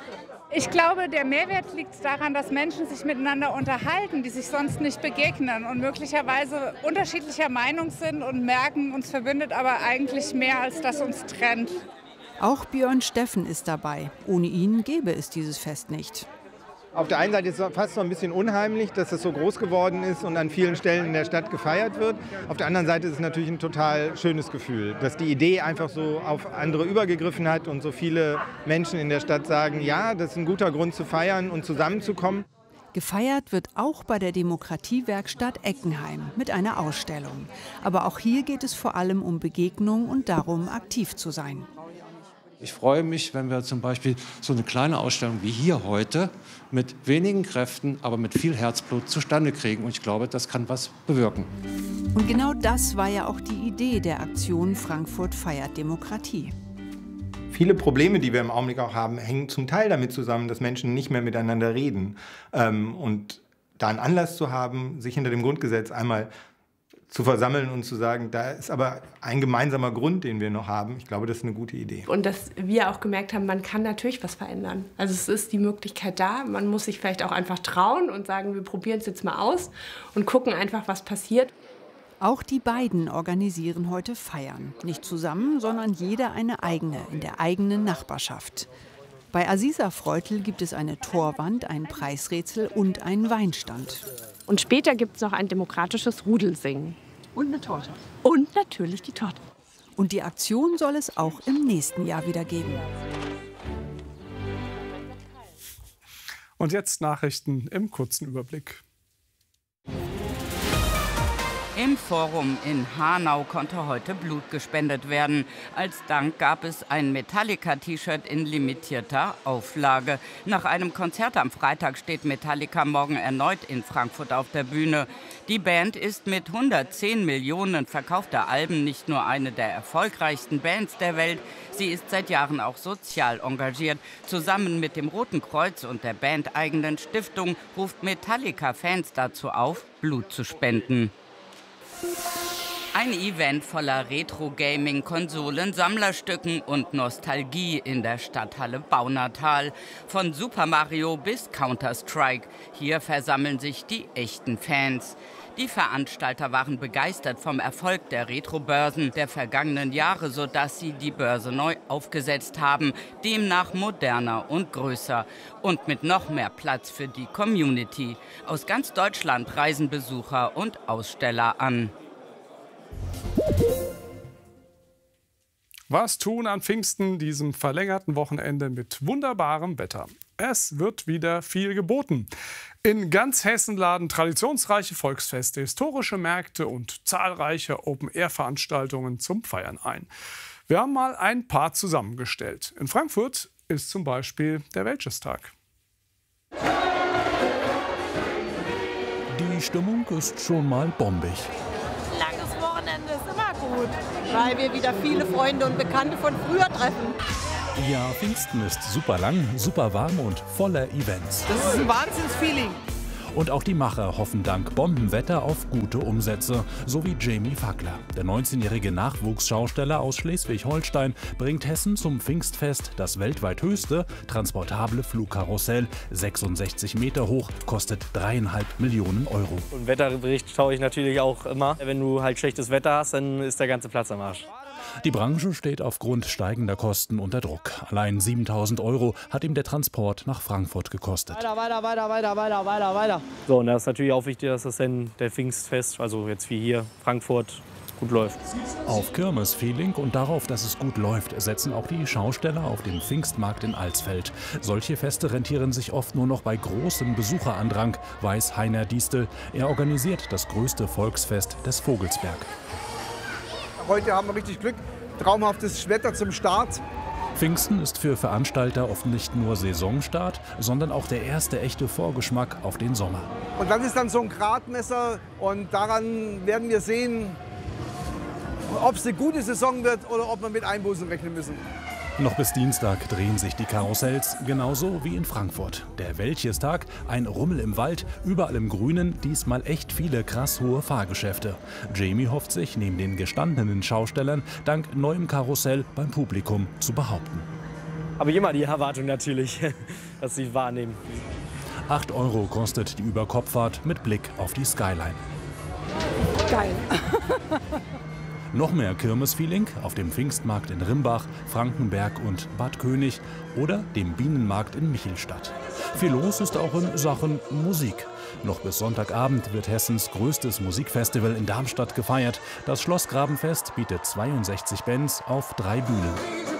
Ich glaube, der Mehrwert liegt daran, dass Menschen sich miteinander unterhalten, die sich sonst nicht begegnen und möglicherweise unterschiedlicher Meinung sind und merken, uns verbindet aber eigentlich mehr, als das uns trennt. Auch Björn Steffen ist dabei. Ohne ihn gäbe es dieses Fest nicht. Auf der einen Seite ist es fast noch ein bisschen unheimlich, dass es so groß geworden ist und an vielen Stellen in der Stadt gefeiert wird. Auf der anderen Seite ist es natürlich ein total schönes Gefühl, dass die Idee einfach so auf andere übergegriffen hat und so viele Menschen in der Stadt sagen, ja, das ist ein guter Grund zu feiern und zusammenzukommen. Gefeiert wird auch bei der Demokratiewerkstatt Eckenheim mit einer Ausstellung. Aber auch hier geht es vor allem um Begegnung und darum, aktiv zu sein. Ich freue mich, wenn wir zum Beispiel so eine kleine Ausstellung wie hier heute mit wenigen Kräften, aber mit viel Herzblut zustande kriegen. Und ich glaube, das kann was bewirken. Und genau das war ja auch die Idee der Aktion Frankfurt feiert Demokratie. Viele Probleme, die wir im Augenblick auch haben, hängen zum Teil damit zusammen, dass Menschen nicht mehr miteinander reden. Und da einen Anlass zu haben, sich hinter dem Grundgesetz einmal zu versammeln und zu sagen, da ist aber ein gemeinsamer Grund, den wir noch haben. Ich glaube, das ist eine gute Idee. Und dass wir auch gemerkt haben, man kann natürlich was verändern. Also es ist die Möglichkeit da. Man muss sich vielleicht auch einfach trauen und sagen, wir probieren es jetzt mal aus und gucken einfach, was passiert. Auch die beiden organisieren heute Feiern. Nicht zusammen, sondern jeder eine eigene, in der eigenen Nachbarschaft. Bei Aziza Freutel gibt es eine Torwand, ein Preisrätsel und einen Weinstand. Und später gibt es noch ein demokratisches Rudelsingen. Und eine Torte. Und natürlich die Torte. Und die Aktion soll es auch im nächsten Jahr wieder geben. Und jetzt Nachrichten im kurzen Überblick. Im Forum in Hanau konnte heute Blut gespendet werden. Als Dank gab es ein Metallica-T-Shirt in limitierter Auflage. Nach einem Konzert am Freitag steht Metallica morgen erneut in Frankfurt auf der Bühne. Die Band ist mit hundertzehn Millionen verkaufter Alben nicht nur eine der erfolgreichsten Bands der Welt, sie ist seit Jahren auch sozial engagiert. Zusammen mit dem Roten Kreuz und der bandeigenen Stiftung ruft Metallica-Fans dazu auf, Blut zu spenden. Ein Event voller Retro-Gaming, Konsolen, Sammlerstücken und Nostalgie in der Stadthalle Baunatal. Von Super Mario bis Counter-Strike. Hier versammeln sich die echten Fans. Die Veranstalter waren begeistert vom Erfolg der Retro-Börsen der vergangenen Jahre, sodass sie die Börse neu aufgesetzt haben, demnach moderner und größer und mit noch mehr Platz für die Community. Aus ganz Deutschland reisen Besucher und Aussteller an. Was tun an Pfingsten, diesem verlängerten Wochenende mit wunderbarem Wetter? Es wird wieder viel geboten. In ganz Hessen laden traditionsreiche Volksfeste, historische Märkte und zahlreiche Open-Air-Veranstaltungen zum Feiern ein. Wir haben mal ein paar zusammengestellt. In Frankfurt ist zum Beispiel der Wäldchestag. Die Stimmung ist schon mal bombig. Langes Wochenende ist immer gut, weil wir wieder viele Freunde und Bekannte von früher treffen. Ja, Pfingsten ist super lang, super warm und voller Events. Das ist ein Wahnsinnsfeeling. Und auch die Macher hoffen dank Bombenwetter auf gute Umsätze, so wie Jamie Fackler. Der neunzehnjährige Nachwuchsschausteller aus Schleswig-Holstein bringt Hessen zum Pfingstfest das weltweit höchste transportable Flugkarussell, sechsundsechzig Meter hoch, kostet dreieinhalb Millionen Euro. Und Wetterbericht schaue ich natürlich auch immer. Wenn du halt schlechtes Wetter hast, dann ist der ganze Platz am Arsch. Die Branche steht aufgrund steigender Kosten unter Druck. Allein siebentausend Euro hat ihm der Transport nach Frankfurt gekostet. Weiter, weiter, weiter, weiter, weiter, weiter, weiter. So, und da ist natürlich auch wichtig, dass das dann der Pfingstfest, also jetzt wie hier, Frankfurt, gut läuft. Auf Kirmes-Feeling und darauf, dass es gut läuft, setzen auch die Schausteller auf dem Pfingstmarkt in Alsfeld. Solche Feste rentieren sich oft nur noch bei großem Besucherandrang, weiß Heiner Diestel. Er organisiert das größte Volksfest des Vogelsberg. Heute haben wir richtig Glück. Traumhaftes Wetter zum Start. Pfingsten ist für Veranstalter oft nicht nur Saisonstart, sondern auch der erste echte Vorgeschmack auf den Sommer. Und das ist dann so ein Gradmesser und daran werden wir sehen, ob es eine gute Saison wird oder ob wir mit Einbußen rechnen müssen. Noch bis Dienstag drehen sich die Karussells, genauso wie in Frankfurt. Der Wäldchestag, ein Rummel im Wald, überall im Grünen, diesmal echt viele krass hohe Fahrgeschäfte. Jamie hofft sich, neben den gestandenen Schaustellern, dank neuem Karussell beim Publikum zu behaupten. habe ich immer die Erwartung natürlich, dass sie wahrnehmen. acht Euro kostet die Überkopffahrt mit Blick auf die Skyline. Geil. Noch mehr Kirmes-Feeling auf dem Pfingstmarkt in Rimbach, Frankenberg und Bad König oder dem Bienenmarkt in Michelstadt. Viel los ist auch in Sachen Musik. Noch bis Sonntagabend wird Hessens größtes Musikfestival in Darmstadt gefeiert. Das Schlossgrabenfest bietet zweiundsechzig Bands auf drei Bühnen.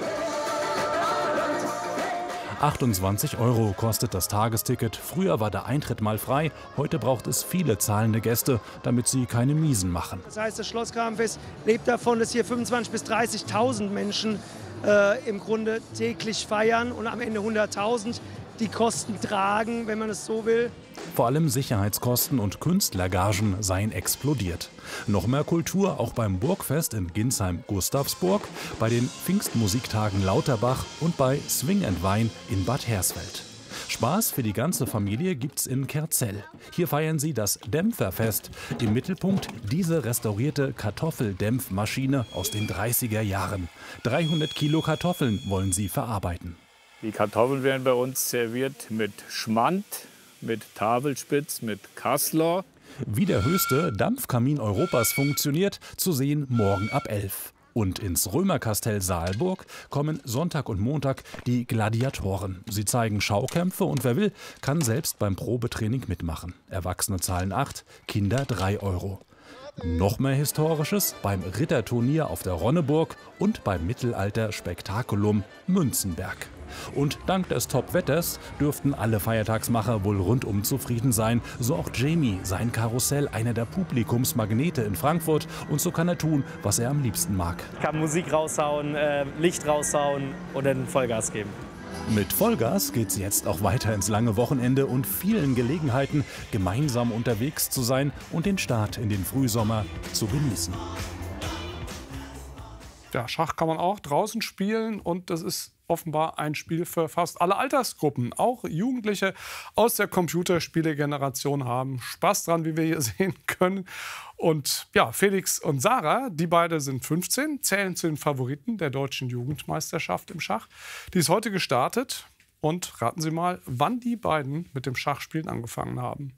achtundzwanzig Euro kostet das Tagesticket. Früher war der Eintritt mal frei. Heute braucht es viele zahlende Gäste, damit sie keine Miesen machen. Das heißt, das Schlossgrabenfest lebt davon, dass hier fünfundzwanzigtausend bis dreißigtausend Menschen äh, im Grunde täglich feiern und am Ende hunderttausend die Kosten tragen, wenn man es so will. Vor allem Sicherheitskosten und Künstlergagen seien explodiert. Noch mehr Kultur auch beim Burgfest in Ginsheim-Gustavsburg, bei den Pfingstmusiktagen Lauterbach und bei Swing and Wine in Bad Hersfeld. Spaß für die ganze Familie gibt's in Kerzell. Hier feiern sie das Dämpferfest. Im Mittelpunkt diese restaurierte Kartoffeldämpfmaschine aus den dreißiger Jahren. dreihundert Kilo Kartoffeln wollen sie verarbeiten. Die Kartoffeln werden bei uns serviert mit Schmand, mit Tafelspitz, mit Kassler. Wie der höchste Dampfkamin Europas funktioniert, zu sehen morgen ab elf. Und ins Römerkastell Saalburg kommen Sonntag und Montag die Gladiatoren. Sie zeigen Schaukämpfe und wer will, kann selbst beim Probetraining mitmachen. Erwachsene zahlen acht, Kinder drei Euro. Noch mehr Historisches beim Ritterturnier auf der Ronneburg und beim Mittelalter-Spektakulum Münzenberg. Und dank des Top-Wetters dürften alle Feiertagsmacher wohl rundum zufrieden sein. So auch Jamie, sein Karussell, einer der Publikumsmagnete in Frankfurt. Und so kann er tun, was er am liebsten mag. Ich kann Musik raushauen, äh, Licht raushauen und dann Vollgas geben. Mit Vollgas geht's jetzt auch weiter ins lange Wochenende und vielen Gelegenheiten, gemeinsam unterwegs zu sein und den Start in den Frühsommer zu genießen. Ja, Schach kann man auch draußen spielen und das ist offenbar ein Spiel für fast alle Altersgruppen. Auch Jugendliche aus der Computerspiele-Generation haben Spaß dran, wie wir hier sehen können. Und ja, Felix und Sarah, die beide sind fünfzehn, zählen zu den Favoriten der deutschen Jugendmeisterschaft im Schach. Die ist heute gestartet. Und raten Sie mal, wann die beiden mit dem Schachspielen angefangen haben.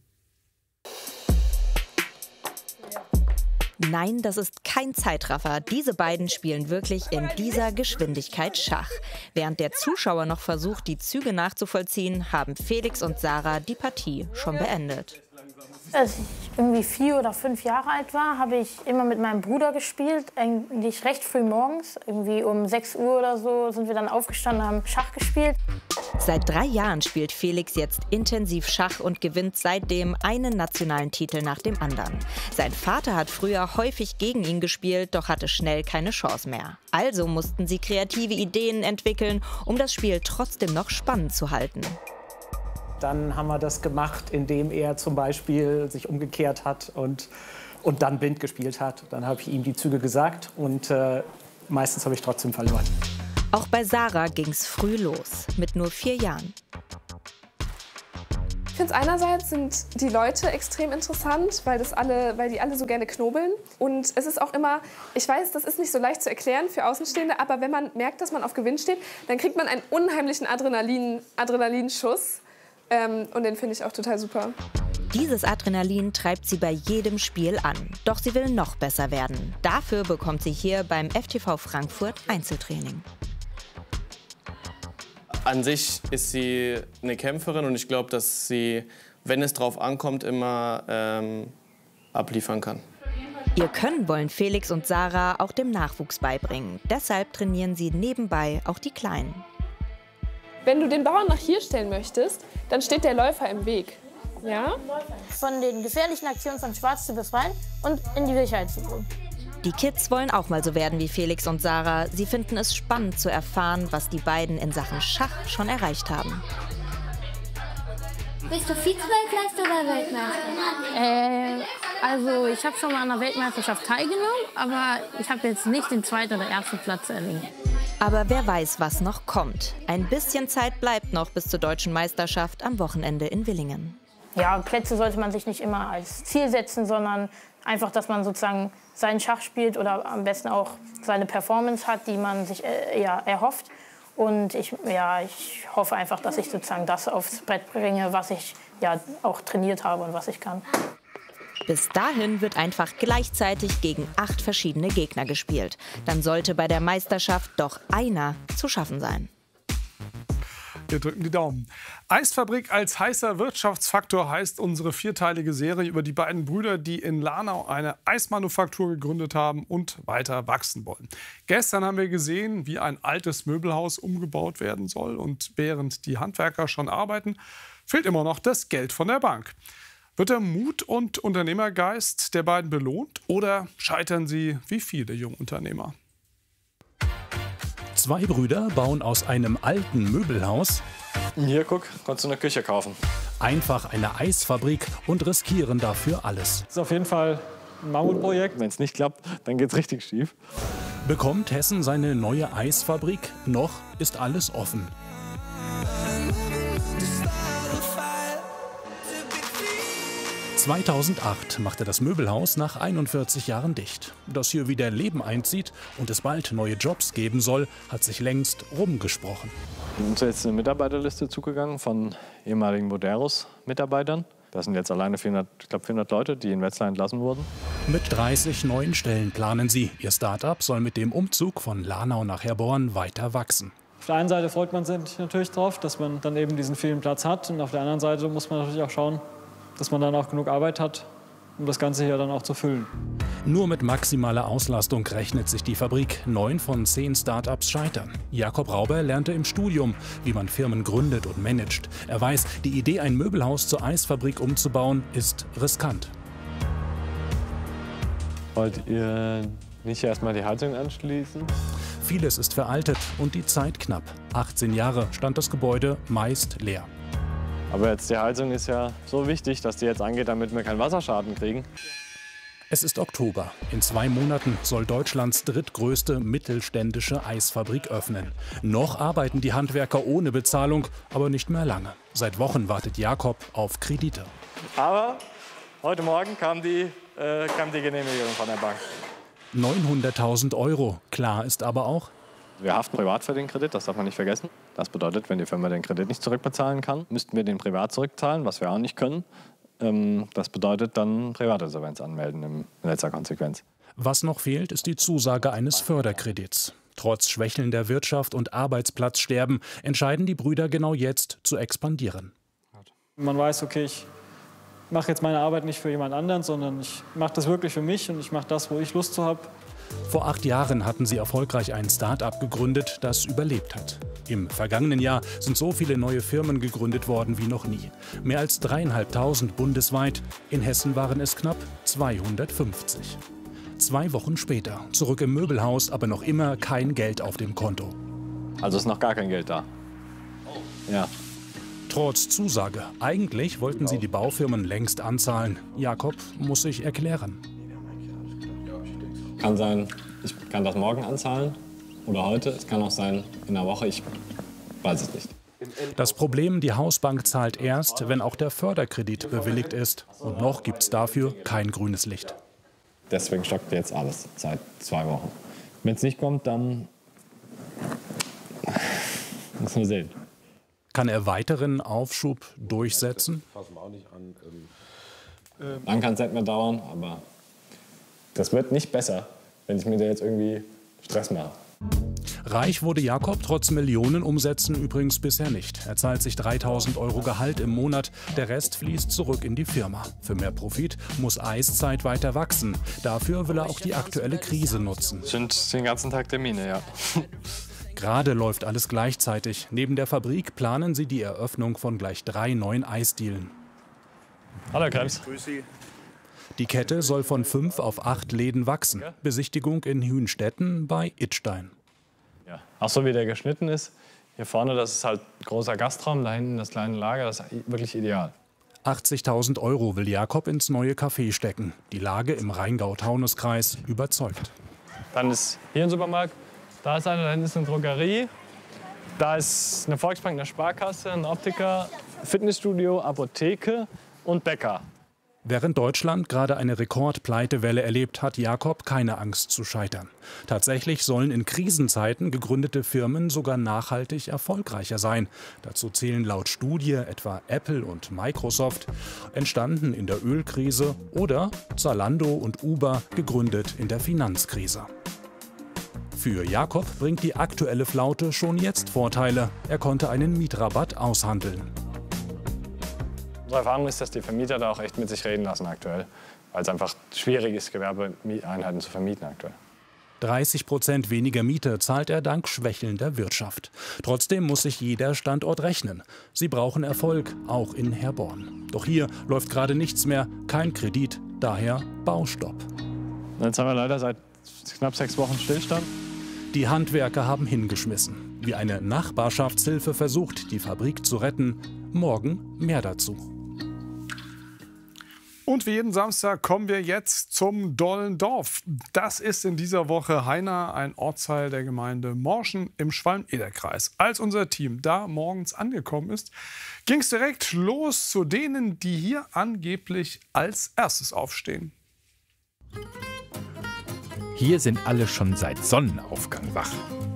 Nein, das ist kein Zeitraffer. Diese beiden spielen wirklich in dieser Geschwindigkeit Schach. Während der Zuschauer noch versucht, die Züge nachzuvollziehen, haben Felix und Sarah die Partie schon beendet. Als ich irgendwie vier oder fünf Jahre alt war, habe ich immer mit meinem Bruder gespielt, eigentlich recht früh morgens. Irgendwie um sechs Uhr oder so sind wir dann aufgestanden und haben Schach gespielt. Seit drei Jahren spielt Felix jetzt intensiv Schach und gewinnt seitdem einen nationalen Titel nach dem anderen. Sein Vater hat früher häufig gegen ihn gespielt, doch hatte schnell keine Chance mehr. Also mussten sie kreative Ideen entwickeln, um das Spiel trotzdem noch spannend zu halten. Dann haben wir das gemacht, indem er zum Beispiel sich umgekehrt hat und, und dann blind gespielt hat. Dann habe ich ihm die Züge gesagt und äh, meistens habe ich trotzdem verloren. Auch bei Sarah ging's früh los, mit nur vier Jahren. Ich finde, einerseits sind die Leute extrem interessant, weil, das alle, weil die alle so gerne knobeln. Und es ist auch immer, ich weiß, das ist nicht so leicht zu erklären für Außenstehende, aber wenn man merkt, dass man auf Gewinn steht, dann kriegt man einen unheimlichen Adrenalin, Adrenalinschuss. Ähm, und den finde ich auch total super. Dieses Adrenalin treibt sie bei jedem Spiel an. Doch sie will noch besser werden. Dafür bekommt sie hier beim F T V Frankfurt Einzeltraining. An sich ist sie eine Kämpferin und ich glaube, dass sie, wenn es drauf ankommt, immer ähm, abliefern kann. Ihr Können wollen Felix und Sarah auch dem Nachwuchs beibringen. Deshalb trainieren sie nebenbei auch die Kleinen. Wenn du den Bauern nach hier stellen möchtest, dann steht der Läufer im Weg. Ja? Von den gefährlichen Aktionen von Schwarz zu befreien und in die Sicherheit zu bringen. Die Kids wollen auch mal so werden wie Felix und Sarah. Sie finden es spannend zu erfahren, was die beiden in Sachen Schach schon erreicht haben. Bist du Vize-Weltmeister oder Weltmeister? Äh, also ich habe schon mal an der Weltmeisterschaft teilgenommen, aber ich habe jetzt nicht den zweiten oder ersten Platz erringen. Aber wer weiß, was noch kommt. Ein bisschen Zeit bleibt noch bis zur deutschen Meisterschaft am Wochenende in Willingen. Ja, Plätze sollte man sich nicht immer als Ziel setzen, sondern einfach, dass man sozusagen seinen Schach spielt oder am besten auch seine Performance hat, die man sich äh, ja, erhofft. Und ich, ja, ich hoffe einfach, dass ich sozusagen das aufs Brett bringe, was ich ja auch trainiert habe und was ich kann. Bis dahin wird einfach gleichzeitig gegen acht verschiedene Gegner gespielt. Dann sollte bei der Meisterschaft doch einer zu schaffen sein. Wir drücken die Daumen. Eisfabrik als heißer Wirtschaftsfaktor heißt unsere vierteilige Serie über die beiden Brüder, die in Lahnau eine Eismanufaktur gegründet haben und weiter wachsen wollen. Gestern haben wir gesehen, wie ein altes Möbelhaus umgebaut werden soll. Und während die Handwerker schon arbeiten, fehlt immer noch das Geld von der Bank. Wird der Mut und Unternehmergeist der beiden belohnt oder scheitern sie wie viele Jungunternehmer? Zwei Brüder bauen aus einem alten Möbelhaus hier, guck, kannst du eine Küche kaufen. Einfach eine Eisfabrik und riskieren dafür alles. Das ist auf jeden Fall ein Mammutprojekt. Wenn es nicht klappt, dann geht's richtig schief. Bekommt Hessen seine neue Eisfabrik? Noch ist alles offen. zweitausendacht machte das Möbelhaus nach einundvierzig Jahren dicht. Dass hier wieder Leben einzieht und es bald neue Jobs geben soll, hat sich längst rumgesprochen. Uns ist jetzt eine Mitarbeiterliste zugegangen von ehemaligen Moderus-Mitarbeitern. Das sind jetzt alleine vierhundert, ich glaube vierhundert Leute, die in Wetzlar entlassen wurden. Mit dreißig neuen Stellen planen sie. Ihr Start-up soll mit dem Umzug von Lahnau nach Herborn weiter wachsen. Auf der einen Seite freut man sich natürlich drauf, dass man dann eben diesen vielen Platz hat. Und auf der anderen Seite muss man natürlich auch schauen, dass man dann auch genug Arbeit hat, um das Ganze hier dann auch zu füllen. Nur mit maximaler Auslastung rechnet sich die Fabrik. Neun von zehn Start-ups scheitern. Jakob Rauber lernte im Studium, wie man Firmen gründet und managt. Er weiß, die Idee, ein Möbelhaus zur Eisfabrik umzubauen, ist riskant. Wollt ihr nicht erst mal die Heizung anschließen? Vieles ist veraltet und die Zeit knapp. achtzehn Jahre stand das Gebäude meist leer. Aber jetzt die Heizung ist ja so wichtig, dass die jetzt angeht, damit wir keinen Wasserschaden kriegen. Es ist Oktober. In zwei Monaten soll Deutschlands drittgrößte mittelständische Eisfabrik öffnen. Noch arbeiten die Handwerker ohne Bezahlung, aber nicht mehr lange. Seit Wochen wartet Jakob auf Kredite. Aber heute Morgen kam die, äh, kam die Genehmigung von der Bank. neunhunderttausend Euro. Klar ist aber auch, wir haften privat für den Kredit, das darf man nicht vergessen. Das bedeutet, wenn die Firma den Kredit nicht zurückbezahlen kann, müssten wir den privat zurückzahlen, was wir auch nicht können. Das bedeutet dann Privatinsolvenz anmelden in letzter Konsequenz. Was noch fehlt, ist die Zusage eines Förderkredits. Trotz schwächelnder Wirtschaft und Arbeitsplatzsterben entscheiden die Brüder genau jetzt zu expandieren. Man weiß, okay, ich mache jetzt meine Arbeit nicht für jemand anderen, sondern ich mache das wirklich für mich und ich mache das, wo ich Lust zu habe. Vor acht Jahren hatten sie erfolgreich ein Start-up gegründet, das überlebt hat. Im vergangenen Jahr sind so viele neue Firmen gegründet worden wie noch nie. Mehr als dreieinhalbtausend bundesweit. In Hessen waren es knapp zweihundertfünfzig. Zwei Wochen später, zurück im Möbelhaus, aber noch immer kein Geld auf dem Konto. Also ist noch gar kein Geld da? Ja. Trotz Zusage. Eigentlich wollten sie die Baufirmen längst anzahlen. Jakob muss sich erklären. Kann sein, ich kann das morgen anzahlen oder heute. Es kann auch sein, in einer Woche. Ich weiß es nicht. Das Problem, die Hausbank zahlt erst, wenn auch der Förderkredit bewilligt ist. Und noch gibt es dafür kein grünes Licht. Deswegen stockt jetzt alles seit zwei Wochen. Wenn es nicht kommt, dann müssen wir sehen. Kann er weiteren Aufschub durchsetzen? Dann kann es nicht mehr dauern, aber das wird nicht besser, wenn ich mir da jetzt irgendwie Stress mache. Reich wurde Jakob trotz Millionenumsätzen übrigens bisher nicht. Er zahlt sich dreitausend Euro Gehalt im Monat. Der Rest fließt zurück in die Firma. Für mehr Profit muss Eiszeit weiter wachsen. Dafür will er auch die aktuelle Krise nutzen. Das sind den ganzen Tag Termine, ja. Gerade läuft alles gleichzeitig. Neben der Fabrik planen sie die Eröffnung von gleich drei neuen Eisdielen. Hallo, Krems. Grüß Sie. Die Kette soll von fünf auf acht Läden wachsen. Besichtigung in Hünstetten bei Idstein. Ja. Auch so wie der geschnitten ist. Hier vorne, das ist halt großer Gastraum, da hinten das kleine Lager, das ist wirklich ideal. achtzigtausend Euro will Jakob ins neue Café stecken. Die Lage im Rheingau-Taunus-Kreis überzeugt. Dann ist hier ein Supermarkt, da ist eine, da hinten ist eine Drogerie, da ist eine Volksbank, eine Sparkasse, ein Optiker, Fitnessstudio, Apotheke und Bäcker. Während Deutschland gerade eine Rekordpleitewelle erlebt, hat Jakob keine Angst zu scheitern. Tatsächlich sollen in Krisenzeiten gegründete Firmen sogar nachhaltig erfolgreicher sein. Dazu zählen laut Studie etwa Apple und Microsoft, entstanden in der Ölkrise, oder Zalando und Uber, gegründet in der Finanzkrise. Für Jakob bringt die aktuelle Flaute schon jetzt Vorteile. Er konnte einen Mietrabatt aushandeln. Unsere Erfahrung ist, dass die Vermieter da auch echt mit sich reden lassen aktuell, weil es einfach schwierig ist, Gewerbeeinheiten zu vermieten aktuell. dreißig Prozent weniger Miete zahlt er dank schwächelnder Wirtschaft. Trotzdem muss sich jeder Standort rechnen. Sie brauchen Erfolg, auch in Herborn. Doch hier läuft gerade nichts mehr, kein Kredit, daher Baustopp. Jetzt haben wir leider seit knapp sechs Wochen Stillstand. Die Handwerker haben hingeschmissen. Wie eine Nachbarschaftshilfe versucht, die Fabrik zu retten. Morgen mehr dazu. Und wie jeden Samstag kommen wir jetzt zum Dollendorf. Das ist in dieser Woche Haina, ein Ortsteil der Gemeinde Morschen im Schwalm-Eder-Kreis. Als unser Team da morgens angekommen ist, ging es direkt los zu denen, die hier angeblich als erstes aufstehen. Hier sind alle schon seit Sonnenaufgang wach.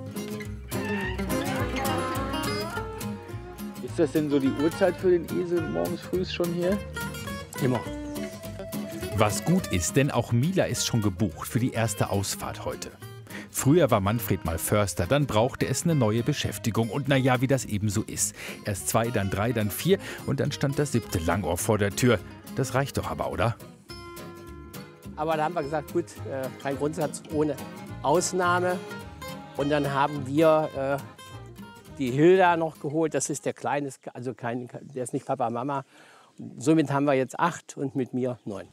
Ist das denn so die Uhrzeit für den Esel morgens früh schon hier? Immer. Was gut ist, denn auch Mila ist schon gebucht für die erste Ausfahrt heute. Früher war Manfred mal Förster, dann brauchte es eine neue Beschäftigung. Und naja, wie das eben so ist. Erst zwei, dann drei, dann vier und dann stand das siebte Langohr vor der Tür. Das reicht doch aber, oder? Aber da haben wir gesagt, gut, äh, kein Grundsatz ohne Ausnahme. Und dann haben wir äh, die Hilda noch geholt. Das ist der Kleine, also kein, der ist nicht Papa, Mama. Und somit haben wir jetzt acht und mit mir neun.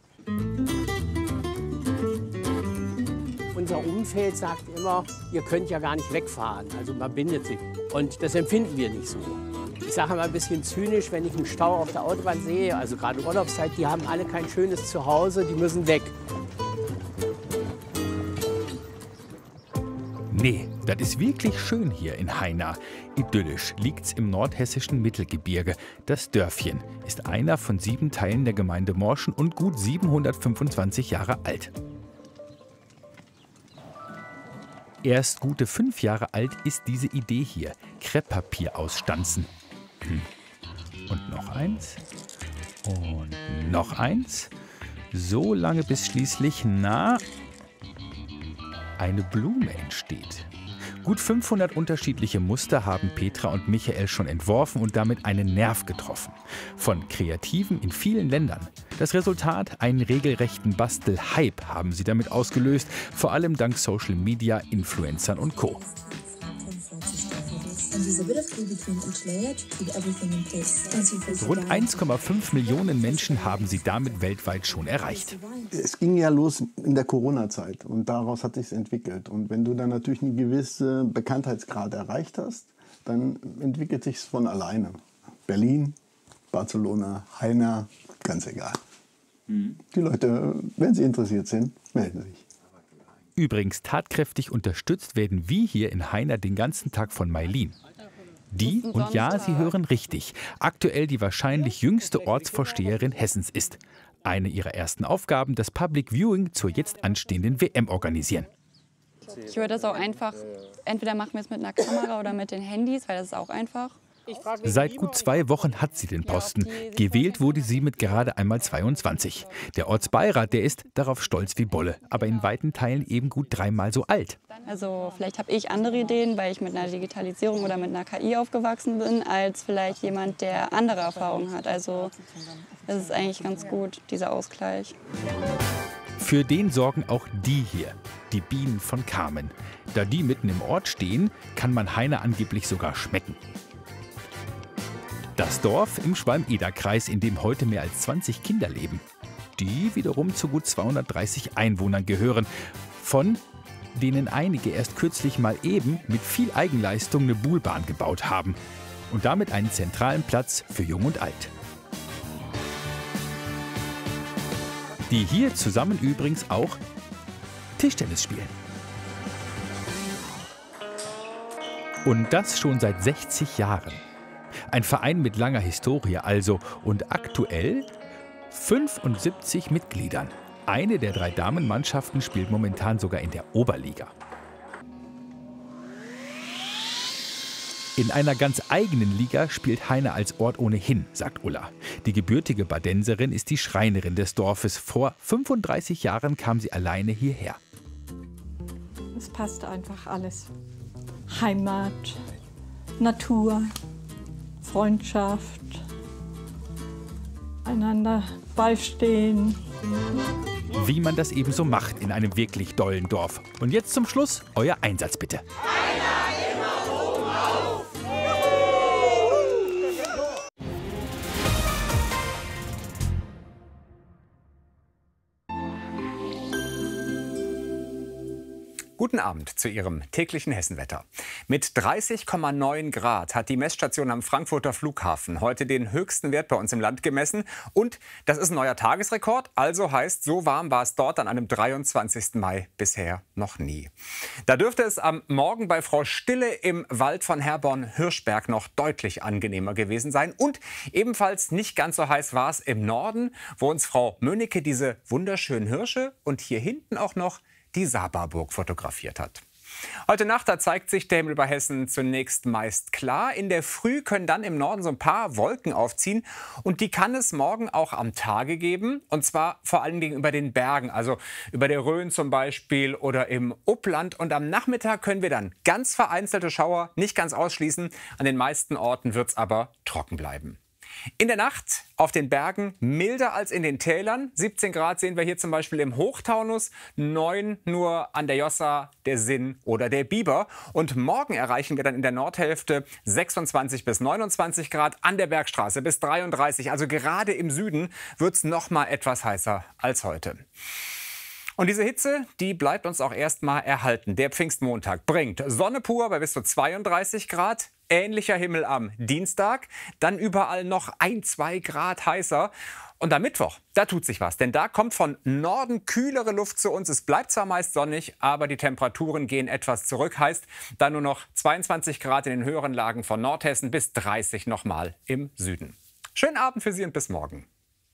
Unser Umfeld sagt immer, ihr könnt ja gar nicht wegfahren. Also man bindet sich. Und das empfinden wir nicht so. Ich sage mal ein bisschen zynisch, wenn ich einen Stau auf der Autobahn sehe, also gerade Urlaubszeit, die haben alle kein schönes Zuhause, die müssen weg. Nee, das ist wirklich schön hier in Haina. Idyllisch liegt's im nordhessischen Mittelgebirge. Das Dörfchen ist einer von sieben Teilen der Gemeinde Morschen und gut siebenhundertfünfundzwanzig Jahre alt. Erst gute fünf Jahre alt ist diese Idee hier. Krepppapier ausstanzen. Und noch eins. Und noch eins. So lange, bis schließlich, na, eine Blume entsteht. Gut fünfhundert unterschiedliche Muster haben Petra und Michael schon entworfen und damit einen Nerv getroffen. Von Kreativen in vielen Ländern. Das Resultat, einen regelrechten Bastel-Hype haben sie damit ausgelöst, vor allem dank Social Media, Influencern und Co. Rund eins Komma fünf Millionen Menschen haben sie damit weltweit schon erreicht. Es ging ja los in der Corona-Zeit und daraus hat sich entwickelt. Und wenn du dann natürlich einen gewissen Bekanntheitsgrad erreicht hast, dann entwickelt sich es von alleine. Berlin, Barcelona, Haina, ganz egal. Mhm. Die Leute, wenn sie interessiert sind, melden sich. Übrigens tatkräftig unterstützt werden wir hier in Haina den ganzen Tag von Mailin. Die, und ja, Sie hören richtig, aktuell die wahrscheinlich jüngste Ortsvorsteherin Hessens ist. Eine ihrer ersten Aufgaben, das Public Viewing zur jetzt anstehenden W M organisieren. Ich würde das auch einfach, entweder machen wir es mit einer Kamera oder mit den Handys, weil das ist auch einfach. Seit gut zwei Wochen hat sie den Posten. Gewählt wurde sie mit gerade einmal zweiundzwanzig. Der Ortsbeirat, der ist darauf stolz wie Bolle, aber in weiten Teilen eben gut dreimal so alt. Also vielleicht habe ich andere Ideen, weil ich mit einer Digitalisierung oder mit einer K I aufgewachsen bin, als vielleicht jemand, der andere Erfahrungen hat. Also es ist eigentlich ganz gut, dieser Ausgleich. Für den sorgen auch die hier, die Bienen von Carmen. Da die mitten im Ort stehen, kann man Haina angeblich sogar schmecken. Das Dorf im Schwalm-Eder-Kreis, in dem heute mehr als zwanzig Kinder leben. Die wiederum zu gut zweihundertdreißig Einwohnern gehören, von denen einige erst kürzlich mal eben mit viel Eigenleistung eine Buhlbahn gebaut haben. Und damit einen zentralen Platz für Jung und Alt. Die hier zusammen übrigens auch Tischtennis spielen. Und das schon seit sechzig Jahren. Ein Verein mit langer Historie also und aktuell fünfundsiebzig Mitgliedern. Eine der drei Damenmannschaften spielt momentan sogar in der Oberliga. In einer ganz eigenen Liga spielt Heine als Ort ohnehin, sagt Ulla. Die gebürtige Badenserin ist die Schreinerin des Dorfes. Vor fünfunddreißig Jahren kam sie alleine hierher. Es passt einfach alles. Heimat, Natur, Freundschaft, einander beistehen. Wie man das eben so macht in einem wirklich dollen Dorf. Und jetzt zum Schluss euer Einsatz bitte. Guten Abend zu Ihrem täglichen Hessenwetter. Mit dreißig Komma neun Grad hat die Messstation am Frankfurter Flughafen heute den höchsten Wert bei uns im Land gemessen. Und das ist ein neuer Tagesrekord. Also heißt, so warm war es dort an einem dreiundzwanzigsten Mai bisher noch nie. Da dürfte es am Morgen bei Frau Stille im Wald von Herborn-Hirschberg noch deutlich angenehmer gewesen sein. Und ebenfalls nicht ganz so heiß war es im Norden, wo uns Frau Mönnecke diese wunderschönen Hirsche und hier hinten auch noch die Sababurg fotografiert hat. Heute Nacht, da zeigt sich der Himmel über Hessen zunächst meist klar. In der Früh können dann im Norden so ein paar Wolken aufziehen. Und die kann es morgen auch am Tage geben. Und zwar vor allem gegenüber den Bergen, also über der Rhön zum Beispiel oder im Uppland. Und am Nachmittag können wir dann ganz vereinzelte Schauer nicht ganz ausschließen. An den meisten Orten wird es aber trocken bleiben. In der Nacht auf den Bergen milder als in den Tälern. siebzehn Grad sehen wir hier zum Beispiel im Hochtaunus, neun nur an der Jossa, der Sinn oder der Biber. Und morgen erreichen wir dann in der Nordhälfte sechsundzwanzig bis neunundzwanzig Grad, an der Bergstraße bis dreiunddreißig. Also gerade im Süden wird es noch mal etwas heißer als heute. Und diese Hitze, die bleibt uns auch erst mal erhalten. Der Pfingstmontag bringt Sonne pur bei bis zu zweiunddreißig Grad. Ähnlicher Himmel am Dienstag, dann überall noch ein, zwei Grad heißer. Und am Mittwoch, da tut sich was, denn da kommt von Norden kühlere Luft zu uns. Es bleibt zwar meist sonnig, aber die Temperaturen gehen etwas zurück. Heißt, dann nur noch zweiundzwanzig Grad in den höheren Lagen von Nordhessen bis dreißig nochmal im Süden. Schönen Abend für Sie und bis morgen.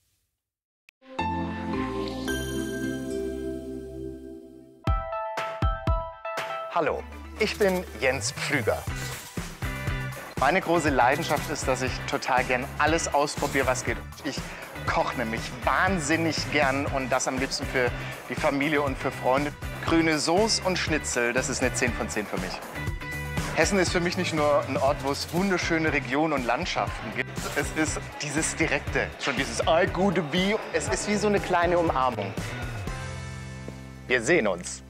Hallo, ich bin Jens Pflüger. Meine große Leidenschaft ist, dass ich total gern alles ausprobiere, was geht. Ich koche nämlich wahnsinnig gern und das am liebsten für die Familie und für Freunde. Grüne Soße und Schnitzel, das ist eine zehn von zehn für mich. Hessen ist für mich nicht nur ein Ort, wo es wunderschöne Regionen und Landschaften gibt. Es ist dieses Direkte, schon dieses allgute Bi. Es ist wie so eine kleine Umarmung. Wir sehen uns.